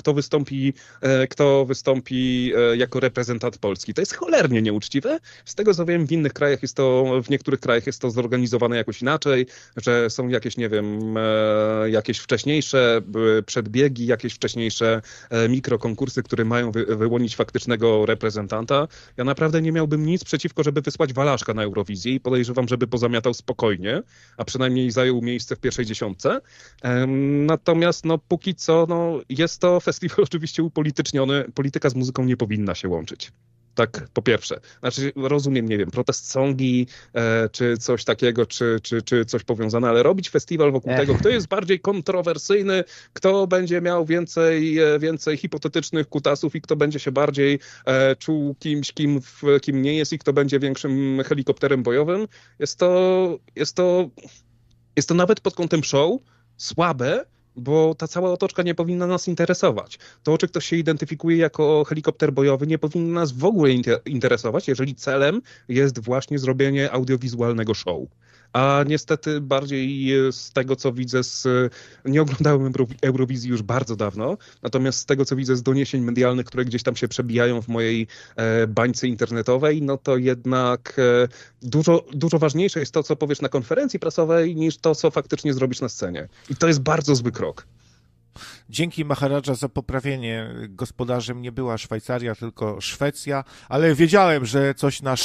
kto wystąpi jako reprezentant Polski. To jest cholernie nieuczciwe. Z tego co wiem, w niektórych krajach jest to zorganizowane jakoś inaczej, że są jakieś, nie wiem, jakieś wcześniejsze przedbiegi, jakieś wcześniejsze mikrokonkursy, które mają wyłonić faktycznego reprezentanta. Ja naprawdę nie miałbym nic przeciwko, żeby wysłać Walaszka na Eurowizję i podejrzewam, żeby pozamiatał spokojnie, a przynajmniej zajął miejsce w pierwszej 10. Natomiast póki co jest to festiwal oczywiście upolityczniony. Polityka z muzyką nie powinna się łączyć. Tak, po pierwsze. Znaczy, rozumiem, nie wiem, protest songi, czy coś takiego, czy coś powiązane, ale robić festiwal wokół tego, kto jest bardziej kontrowersyjny, kto będzie miał więcej hipotetycznych kutasów i kto będzie się bardziej czuł kimś, kim nie jest i kto będzie większym helikopterem bojowym. Jest to nawet pod kątem show słabe, bo ta cała otoczka nie powinna nas interesować. To, czy ktoś się identyfikuje jako helikopter bojowy, nie powinno nas w ogóle interesować, jeżeli celem jest właśnie zrobienie audiowizualnego show. A niestety bardziej z tego, co widzę nie oglądałem Eurowizji już bardzo dawno, natomiast z tego, co widzę z doniesień medialnych, które gdzieś tam się przebijają w mojej bańce internetowej, no to jednak dużo ważniejsze jest to, co powiesz na konferencji prasowej, niż to, co faktycznie zrobisz na scenie. I to jest bardzo zły krok. Dzięki Maharadża za poprawienie. Gospodarzem nie była Szwajcaria, tylko Szwecja, ale wiedziałem, że coś na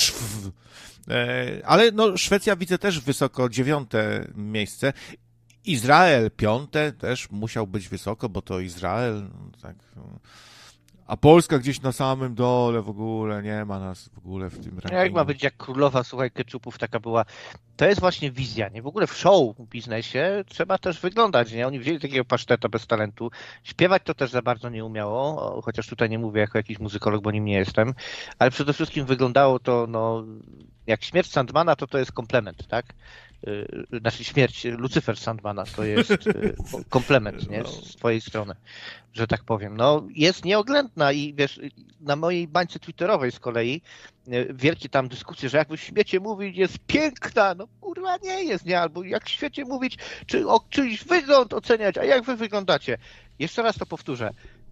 ale Szwecja widzę też wysoko 9. miejsce. Izrael 5. też musiał być wysoko, bo to Izrael. Tak. A Polska gdzieś na samym dole w ogóle, nie ma nas w ogóle w tym rankingu. Jak ma być jak królowa, słuchaj, keczupów taka była. To jest właśnie wizja, nie? W ogóle w show biznesie trzeba też wyglądać, nie? Oni wzięli takiego paszteta bez talentu. Śpiewać to też za bardzo nie umiało, chociaż tutaj nie mówię jako jakiś muzykolog, bo nim nie jestem, ale przede wszystkim wyglądało to, jak śmierć Sandmana, to jest komplement, tak? Znaczy śmierć Lucyfer Sandmana to jest komplement, nie? Z twojej strony, że tak powiem. Jest nieoględna i wiesz, na mojej bańce twitterowej z kolei wielkie tam dyskusje, że jak wy śmiecie mówić, jest piękna, kurwa nie jest, nie? Albo jak śmiecie mówić, czy o czyjś wygląd oceniać, a jak wy wyglądacie? Jeszcze raz to powtórzę.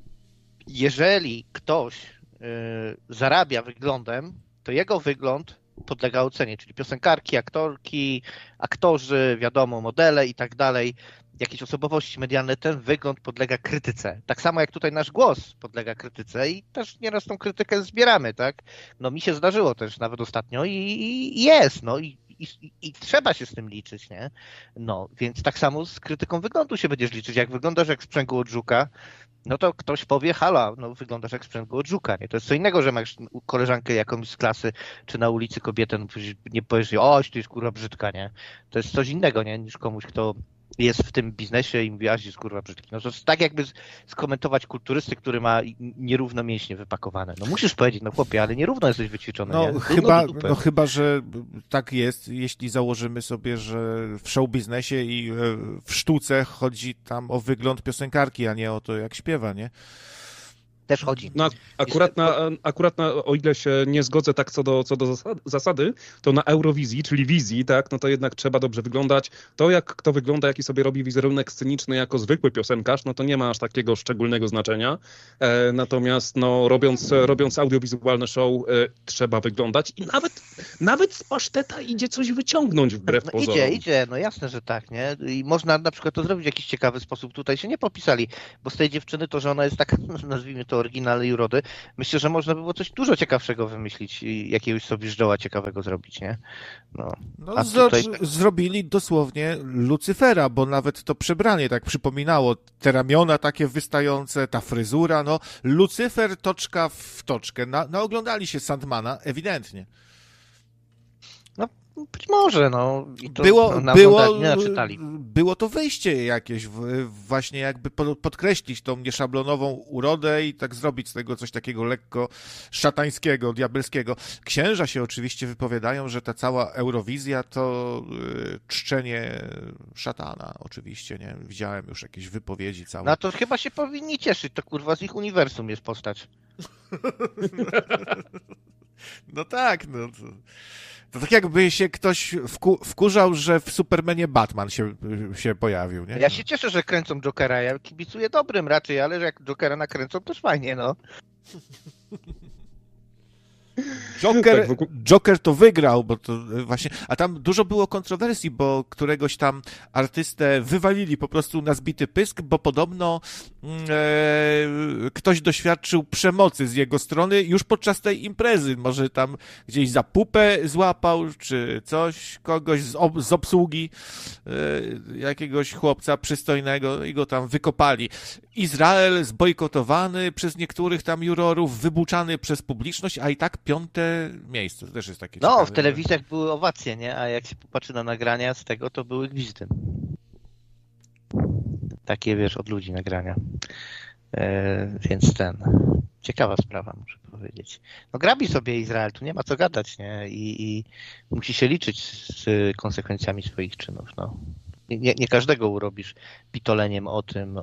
Jeżeli ktoś zarabia wyglądem, to jego wygląd podlega ocenie, czyli piosenkarki, aktorki, aktorzy, wiadomo, modele i tak dalej. jakieś osobowości medialne, ten wygląd podlega krytyce. Tak samo jak tutaj nasz głos podlega krytyce i też nieraz tą krytykę zbieramy, tak? No mi się zdarzyło też nawet ostatnio i jest, no i trzeba się z tym liczyć, nie? No, więc tak samo z krytyką wyglądu się będziesz liczyć. Jak wyglądasz jak sprzęgło od żuka, no to ktoś powie, hala, no wyglądasz jak sprzęgło od żuka, nie? To jest co innego, że masz koleżankę jakąś z klasy, czy na ulicy kobietę, no nie powiesz, oś, ty jest kurwa brzydka, nie? To jest coś innego, nie? Niż komuś, kto jest w tym biznesie i mówi, aś jest kurwa brzydki. No to jest tak jakby skomentować kulturysty, który ma nierówno mięśnie wypakowane. No musisz powiedzieć, no chłopie, ale nierówno jesteś wyćwiczony, nie? Chyba, że tak jest, jeśli założymy sobie, że w show biznesie i w sztuce chodzi tam o wygląd piosenkarki, a nie o to, jak śpiewa, nie? Też chodzi. No, akurat o ile się nie zgodzę tak co do zasady, to na Eurowizji, czyli wizji, tak, no to jednak trzeba dobrze wyglądać. To jak kto wygląda, jaki sobie robi wizerunek sceniczny jako zwykły piosenkarz, no to nie ma aż takiego szczególnego znaczenia. Natomiast no, robiąc audiowizualne show, trzeba wyglądać i nawet z paszteta idzie coś wyciągnąć wbrew pozorom. Idzie, no jasne, że tak, nie? I można na przykład to zrobić w jakiś ciekawy sposób. Tutaj się nie popisali, bo z tej dziewczyny to, że ona jest taka, nazwijmy to oryginalnej urody, myślę, że można by było coś dużo ciekawszego wymyślić i jakiegoś sobie żdoła ciekawego zrobić, nie? No zrobili dosłownie Lucyfera, bo nawet to przebranie tak przypominało, te ramiona takie wystające, ta fryzura, no Lucyfer toczka w toczkę. Oglądali się Sandmana, ewidentnie. No, być może, no. I to było to wyjście jakieś, właśnie jakby podkreślić tą nieszablonową urodę i tak zrobić z tego coś takiego lekko szatańskiego, diabelskiego. Księża się oczywiście wypowiadają, że ta cała Eurowizja to czczenie szatana, oczywiście, nie? Widziałem już jakieś wypowiedzi całe. No to chyba się powinni cieszyć, to kurwa z ich uniwersum jest postać. No tak, no to tak jakby się ktoś wkurzał, że w Supermanie Batman się pojawił, nie? Ja się cieszę, że kręcą Jokera, ja kibicuję dobrym raczej, ale że jak Jokera nakręcą, to fajnie, no. Joker to wygrał, bo to właśnie... A tam dużo było kontrowersji, bo któregoś tam artystę wywalili po prostu na zbity pysk, bo podobno ktoś doświadczył przemocy z jego strony już podczas tej imprezy. Może tam gdzieś za pupę złapał, czy coś, kogoś z obsługi, jakiegoś chłopca przystojnego i go tam wykopali. Izrael zbojkotowany przez niektórych tam jurorów, wybuczany przez publiczność, a i tak 5. miejsce. To też jest takie ciekawe. W telewizjach były owacje, nie? A jak się popatrzy na nagrania z tego, to były gwizdy. Takie, wiesz, od ludzi nagrania. Więc ciekawa sprawa, muszę powiedzieć. No grabi sobie Izrael, tu nie ma co gadać, nie? I musi się liczyć z konsekwencjami swoich czynów, no. Nie każdego urobisz pitoleniem o tym,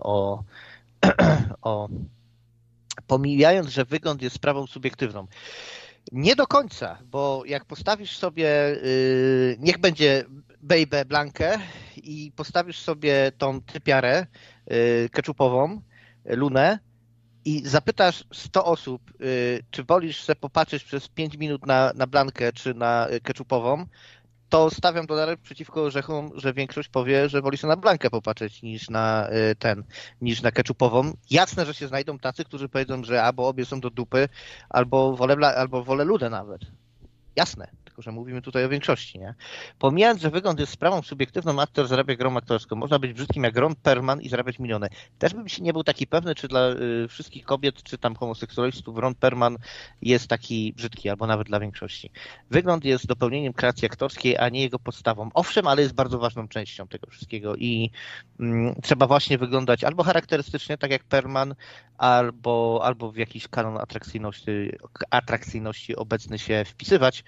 pomijając, że wygląd jest sprawą subiektywną. Nie do końca, bo jak postawisz sobie, niech będzie Baby Blankę i postawisz sobie tą typiarę keczupową, Lunę i zapytasz 100 osób, czy wolisz sobie popatrzeć przez 5 minut na Blankę czy na keczupową, to stawiam $1 przeciwko orzechom, że większość powie, że woli sobie na Blankę popatrzeć niż na keczupową. Jasne, że się znajdą tacy, którzy powiedzą, że albo obie są do dupy, albo wolę Lunę nawet. Jasne. Tylko że mówimy tutaj o większości, nie? Pomijając, że wygląd jest sprawą subiektywną, aktor zarabia grą aktorską. Można być brzydkim jak Ron Perlman i zarabiać miliony. Też bym się nie był taki pewny, czy dla wszystkich kobiet, czy tam homoseksualistów Ron Perlman jest taki brzydki, albo nawet dla większości. Wygląd jest dopełnieniem kreacji aktorskiej, a nie jego podstawą. Owszem, ale jest bardzo ważną częścią tego wszystkiego i trzeba właśnie wyglądać albo charakterystycznie, tak jak Perlman, albo w jakiś kanon atrakcyjności obecny się wpisywać.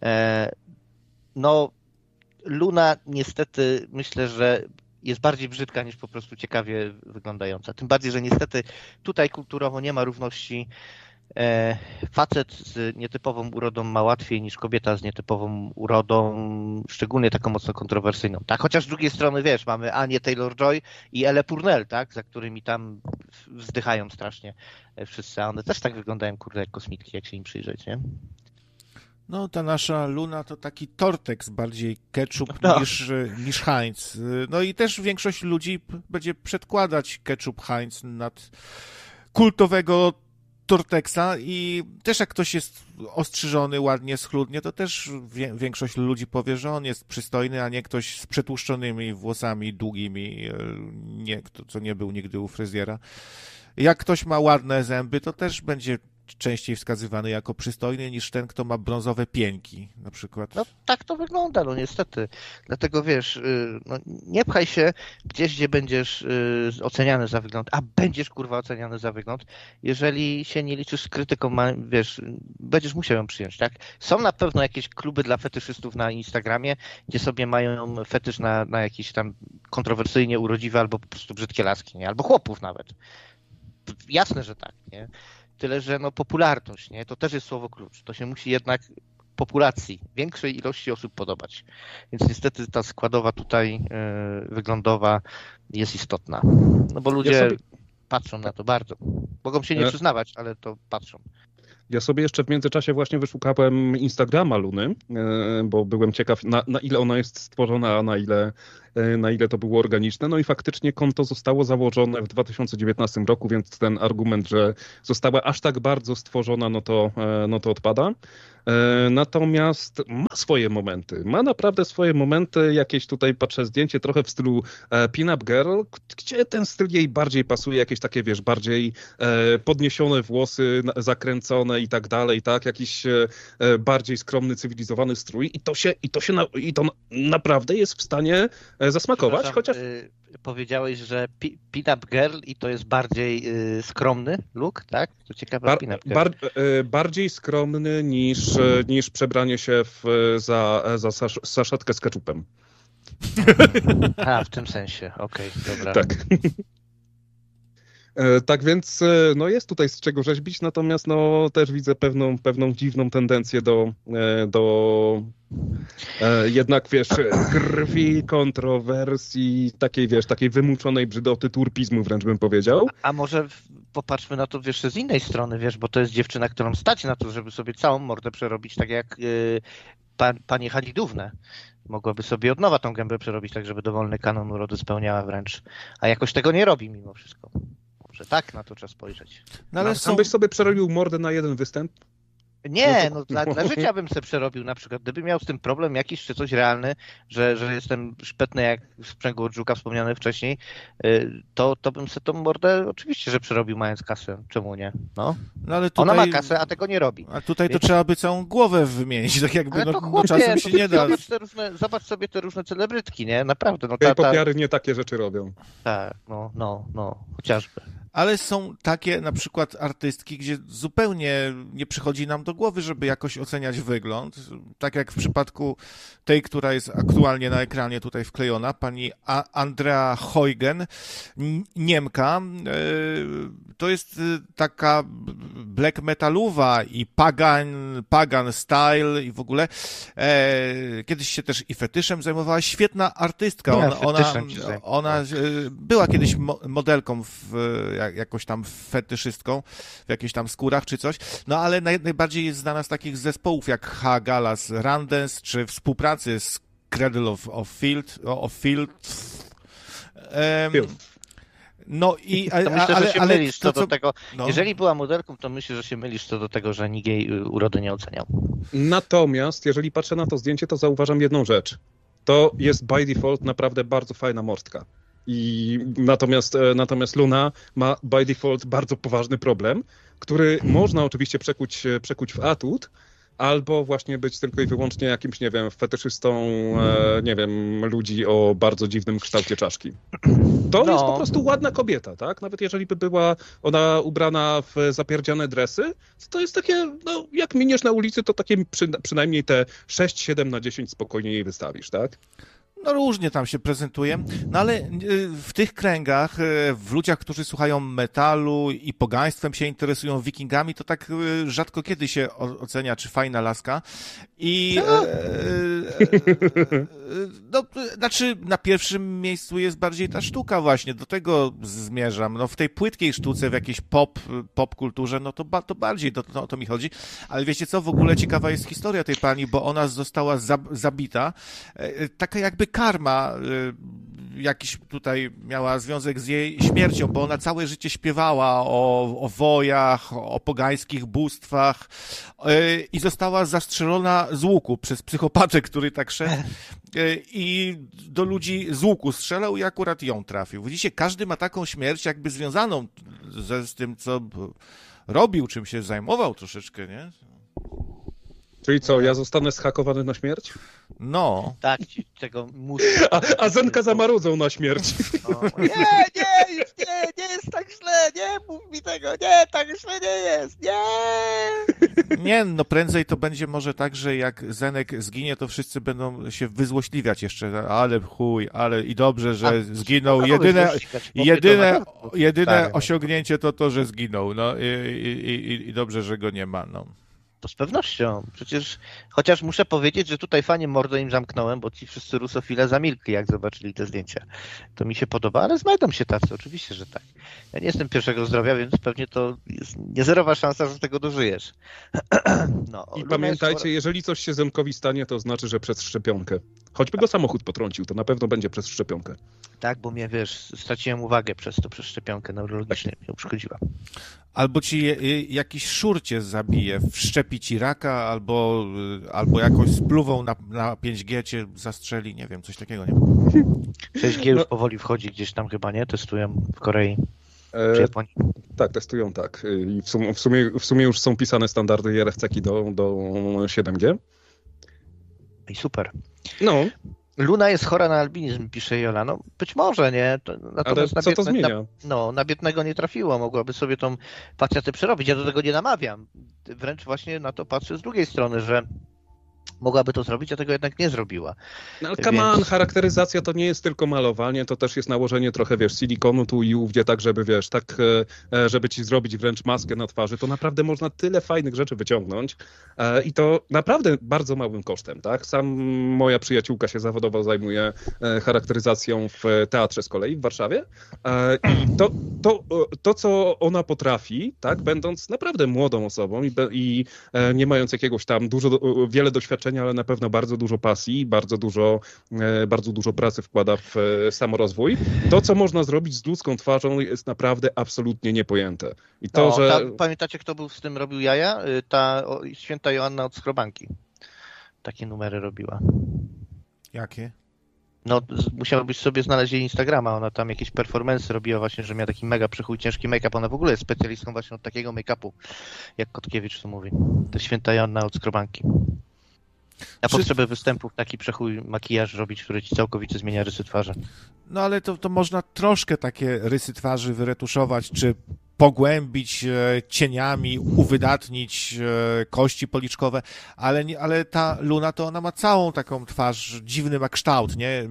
No, Luna niestety myślę, że jest bardziej brzydka niż po prostu ciekawie wyglądająca. Tym bardziej, że niestety tutaj kulturowo nie ma równości. Facet z nietypową urodą ma łatwiej niż kobieta z nietypową urodą, szczególnie taką mocno kontrowersyjną. Tak, chociaż z drugiej strony, wiesz, mamy Anię Taylor-Joy i Elę Purnell, tak, za którymi tam wzdychają strasznie wszyscy, a one też tak wyglądają, kurde, jak kosmitki, jak się im przyjrzeć, nie? No, ta nasza Luna to taki Tortex, bardziej ketchup niż Heinz. No i też większość ludzi będzie przedkładać ketchup Heinz nad kultowego Tortexa i też jak ktoś jest ostrzyżony ładnie, schludnie, to też większość ludzi powie, że on jest przystojny, a nie ktoś z przetłuszczonymi włosami długimi, co nie był nigdy u fryzjera. Jak ktoś ma ładne zęby, to też będzie częściej wskazywany jako przystojny niż ten, kto ma brązowe pieńki, na przykład. No tak to wygląda, no niestety. Dlatego wiesz, no, nie pchaj się gdzieś, gdzie będziesz oceniany za wygląd, a będziesz kurwa oceniany za wygląd, jeżeli się nie liczysz z krytyką, wiesz, będziesz musiał ją przyjąć, tak? Są na pewno jakieś kluby dla fetyszystów na Instagramie, gdzie sobie mają fetysz na jakieś tam kontrowersyjnie urodziwe albo po prostu brzydkie laski, nie? Albo chłopów nawet. Jasne, że tak, nie? Tyle, że no popularność, nie? To też jest słowo klucz. To się musi jednak populacji, większej ilości osób podobać. Więc niestety ta składowa tutaj wyglądowa jest istotna. No bo ludzie patrzą na to bardzo. Mogą się nie przyznawać, ale to patrzą. Ja sobie jeszcze w międzyczasie właśnie wyszukałem Instagrama Luny, bo byłem ciekaw, na ile ona jest stworzona, a na ile to było organiczne. No i faktycznie konto zostało założone w 2019 roku, więc ten argument, że została aż tak bardzo stworzona, no to odpada. Natomiast ma swoje momenty. Ma naprawdę swoje momenty. Jakieś tutaj patrzę zdjęcie trochę w stylu Pin-Up Girl, gdzie ten styl jej bardziej pasuje, jakieś takie, wiesz, bardziej podniesione włosy, zakręcone i tak dalej, tak? Jakiś bardziej skromny, cywilizowany strój i to naprawdę jest w stanie zasmakować, chociaż... Powiedziałeś, że Pin-Up Girl i to jest bardziej skromny look, tak? To ciekawe. Bardziej skromny niż przebranie się za saszetkę z ketchupem. A, w tym sensie. Okej, dobra. Tak. Tak więc no jest tutaj z czego rzeźbić, natomiast no też widzę pewną dziwną tendencję do jednak, wiesz, krwi, kontrowersji, takiej wymuczonej brzydoty, turpizmu wręcz bym powiedział. A może popatrzmy na to, wiesz, z innej strony, wiesz, bo to jest dziewczyna, którą stać na to, żeby sobie całą mordę przerobić, tak jak panie Halidówne. Mogłaby sobie od nowa tą gębę przerobić, tak żeby dowolny kanon urody spełniała wręcz, a jakoś tego nie robi mimo wszystko. Może tak na to trzeba spojrzeć. No, ale sam byś sobie przerobił mordę na jeden występ? Nie, no dla życia bym sobie przerobił na przykład. Gdybym miał z tym problem jakiś czy coś realny, że jestem szpetny jak sprzęgło od żuka wspomniane wcześniej, to bym sobie tą mordę oczywiście, że przerobił mając kasę. Czemu nie? No ale tutaj... Ona ma kasę, a tego nie robi. A tutaj to trzeba by całą głowę wymienić, tak jakby ale czasem się nie da. Zobacz sobie te różne celebrytki, nie? Naprawdę. No, popiary nie takie rzeczy robią. Tak, no, chociażby. Ale są takie na przykład artystki, gdzie zupełnie nie przychodzi nam do głowy, żeby jakoś oceniać wygląd. Tak jak w przypadku tej, która jest aktualnie na ekranie tutaj wklejona, pani Andrea Huygen, Niemka. To jest taka black metalowa i pagan style i w ona kiedyś się też i fetyszem zajmowała. Świetna artystka. Ona była kiedyś modelką jakoś tam fetyszystką, w jakichś tam skórach czy coś, no ale najbardziej jest znana z takich zespołów jak Hagalas Randens, czy współpracy z Cradle of Field. No i myślę, że się mylisz co do tego. No. Jeżeli była modelką, to myślę, że się mylisz co do tego, że nikt jej urody nie oceniał. Natomiast, jeżeli patrzę na to zdjęcie, to zauważam jedną rzecz. To jest by default naprawdę bardzo fajna morstka. I natomiast Luna ma by default bardzo poważny problem, który można oczywiście przekuć w atut, albo właśnie być tylko i wyłącznie jakimś, nie wiem, fetyszystą, nie wiem, ludzi o bardzo dziwnym kształcie czaszki. To jest po prostu ładna kobieta, tak? Nawet jeżeli by była ona ubrana w zapierdziane dresy, to jest takie, no jak miniesz na ulicy, to takie przynajmniej te 6-7 na 10 spokojnie jej wystawisz, tak? No różnie tam się prezentuje, no ale w tych kręgach, w ludziach, którzy słuchają metalu i pogaństwem się interesują wikingami, to tak rzadko kiedy się ocenia, czy fajna laska. I No, znaczy na pierwszym miejscu jest bardziej ta sztuka właśnie, do tego zmierzam. No w tej płytkiej sztuce, w jakiejś pop kulturze, no to bardziej o to mi chodzi. Ale wiecie co, w ogóle ciekawa jest historia tej pani, bo ona została zabita. Taka jakby karma jakiś tutaj miała związek z jej śmiercią, bo ona całe życie śpiewała o wojach, o pogańskich bóstwach i została zastrzelona z łuku przez psychopatę, który tak szedł i do ludzi z łuku strzelał i akurat ją trafił. Widzicie, każdy ma taką śmierć jakby związaną z tym, co robił, czym się zajmował troszeczkę, nie? Czyli co, ja zostanę zhakowany na śmierć? No. Tak, tego muszę. A Zenka zamarudzą na śmierć. Nie jest tak źle, nie mów mi tego, nie, tak źle nie jest, nie! Nie, no prędzej to będzie może tak, że jak Zenek zginie, to wszyscy będą się wyzłośliwiać jeszcze, ale chuj, ale i dobrze, że zginął. Jedyne osiągnięcie to, że zginął, no i dobrze, że go nie ma, no. To z pewnością. Przecież, chociaż muszę powiedzieć, że tutaj fajnie mordo im zamknąłem, bo ci wszyscy rusofile zamilkli, jak zobaczyli te zdjęcia. To mi się podoba, ale znajdą się tacy, oczywiście, że tak. Ja nie jestem pierwszego zdrowia, więc pewnie to jest niezerowa szansa, że tego dożyjesz. No, i pamiętajcie, jeżeli coś się Zenkowi stanie, to znaczy, że przez szczepionkę. Choćby go samochód potrącił, to na pewno będzie przez szczepionkę. Tak, bo mnie, straciłem uwagę przez szczepionkę neurologiczną, mnie uszkodziła. Albo ci jakiś szur cię zabije, wszczepi ci raka, albo jakąś spluwą na 5G cię zastrzeli, nie wiem, coś takiego, nie? 6G już powoli wchodzi gdzieś tam chyba, nie? Testują w Korei czy Japonii. Tak, testują tak. I w sumie już są pisane standardy i RFC-ki do 7G. I super. No. Luna jest chora na albinizm, pisze Jola. No być może, nie? Ale co to zmienia? Na biednego nie trafiło, mogłaby sobie tą pacjatę przerobić. Ja do tego nie namawiam. Wręcz właśnie na to patrzę z drugiej strony, że mogłaby to zrobić, a tego jednak nie zrobiła. No ale come on, charakteryzacja to nie jest tylko malowanie, to też jest nałożenie trochę, silikonu tu i ówdzie, tak żeby, żeby ci zrobić wręcz maskę na twarzy, to naprawdę można tyle fajnych rzeczy wyciągnąć i to naprawdę bardzo małym kosztem, tak? Sam moja przyjaciółka się zawodowo zajmuje charakteryzacją w teatrze z kolei w Warszawie i to co ona potrafi, tak, będąc naprawdę młodą osobą i nie mając jakiegoś tam wiele doświadczenia, ale na pewno bardzo dużo pasji, bardzo dużo pracy wkłada w samorozwój. To, co można zrobić z ludzką twarzą, jest naprawdę absolutnie niepojęte. I to, pamiętacie, kto był z tym robił jaja? Ta święta Joanna od Schrobanki. Takie numery robiła. Jakie? No, musiałbyś sobie znaleźć jej Instagrama. Ona tam jakieś performance robiła właśnie, że miała taki mega przychuj, ciężki make-up. Ona w ogóle jest specjalistką właśnie od takiego make-upu, jak Kotkiewicz to mówi. To święta Joanna od Skrobanki. Na potrzeby występów taki przechój makijaż robić, który ci całkowicie zmienia rysy twarzy. No ale to można troszkę takie rysy twarzy wyretuszować, czy pogłębić cieniami, uwydatnić kości policzkowe, ale ta Luna to ona ma całą taką twarz, dziwny ma kształt, nie?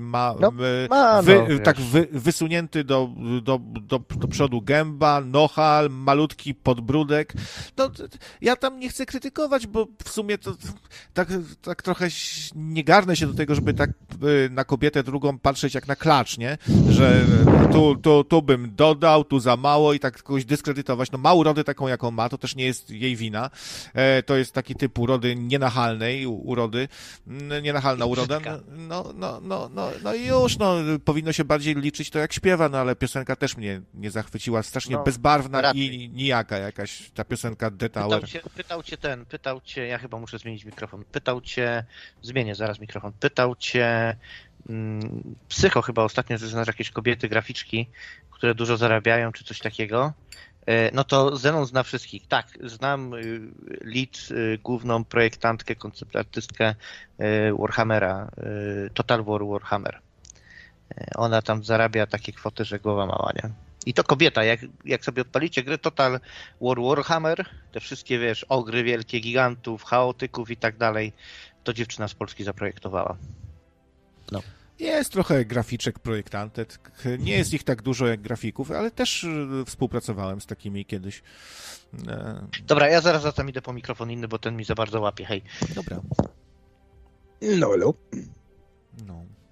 Wysunięty do przodu gęba, nohal, malutki podbródek. No, ja tam nie chcę krytykować, bo w sumie to tak trochę nie garnę się do tego, żeby tak na kobietę drugą patrzeć jak na klacz, nie? Że tu bym dodał, tu za mało i tak kogoś dyskredytować. No ma urodę taką, jaką ma, to też nie jest jej wina. To jest taki typ urody nienachalnej urody. Nienachalna uroda. No i już, powinno się bardziej liczyć to, jak śpiewa, no ale piosenka też mnie nie zachwyciła. Strasznie bezbarwna raczej. I nijaka jakaś ta piosenka The Tower. Pytał cię, ja chyba muszę zmienić mikrofon. Zmienię zaraz mikrofon. Pytał cię Psycho chyba ostatnio, że znasz jakieś kobiety, graficzki, które dużo zarabiają, czy coś takiego. No to Zenon zna wszystkich. Tak, znam lead, główną projektantkę, konceptartystkę Warhammera, Total War Warhammer. Ona tam zarabia takie kwoty, że głowa mała, nie? I to kobieta, jak sobie odpalicie grę Total War Warhammer, te wszystkie, ogry wielkie, gigantów, chaotyków i tak dalej, to dziewczyna z Polski zaprojektowała. No. Jest trochę graficzek projektantek. Nie jest ich tak dużo jak grafików, ale też współpracowałem z takimi kiedyś. Dobra, ja zaraz idę po mikrofon inny, bo ten mi za bardzo łapie. Hej. Dobra. No, hello. No.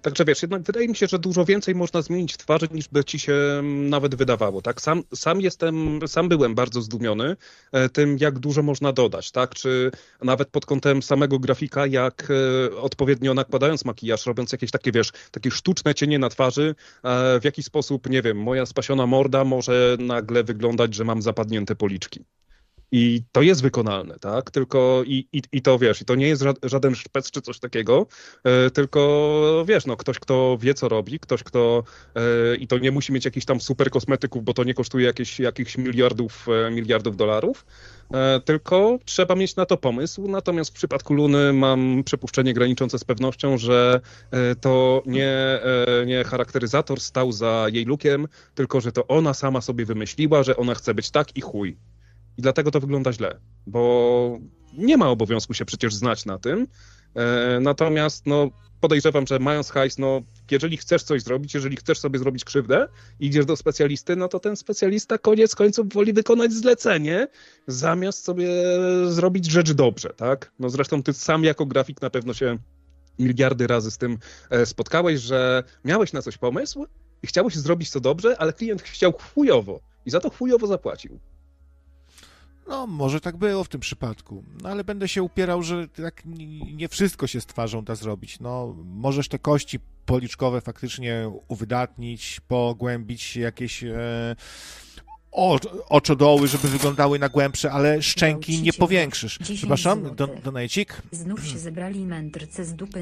Także wiesz, jednak wydaje mi się, że dużo więcej można zmienić w twarzy, niż by ci się nawet wydawało, tak? Sam byłem bardzo zdumiony tym, jak dużo można dodać, tak? Czy nawet pod kątem samego grafika, jak odpowiednio nakładając makijaż, robiąc jakieś takie, wiesz, takie sztuczne cienie na twarzy, w jaki sposób, nie wiem, moja spasiona morda może nagle wyglądać, że mam zapadnięte policzki. I to jest wykonalne, tak? Tylko i to wiesz, i to nie jest żaden szpec czy coś takiego, tylko wiesz, no ktoś, kto wie, co robi, ktoś, kto i to nie musi mieć jakichś tam super kosmetyków, bo to nie kosztuje jakichś miliardów dolarów, tylko trzeba mieć na to pomysł. Natomiast w przypadku Luny mam przypuszczenie graniczące z pewnością, że to nie charakteryzator stał za jej lookiem, tylko że to ona sama sobie wymyśliła, że ona chce być tak i chuj. I dlatego to wygląda źle, bo nie ma obowiązku się przecież znać na tym. Natomiast no, podejrzewam, że mając hajs, no, jeżeli chcesz coś zrobić, jeżeli chcesz sobie zrobić krzywdę i idziesz do specjalisty, no to ten specjalista koniec końców woli wykonać zlecenie, zamiast sobie zrobić rzecz dobrze, tak? No zresztą ty sam jako grafik na pewno się miliardy razy z tym spotkałeś, że miałeś na coś pomysł i chciałeś zrobić to dobrze, ale klient chciał chujowo i za to chujowo zapłacił. No, może tak było w tym przypadku, no, ale będę się upierał, że tak nie wszystko się z twarzą da zrobić. No, możesz te kości policzkowe faktycznie uwydatnić, pogłębić jakieś oczodoły, żeby wyglądały na głębsze, ale szczęki nie powiększysz. Przepraszam, Donajcik? Znów się zebrali mędrcy z dupy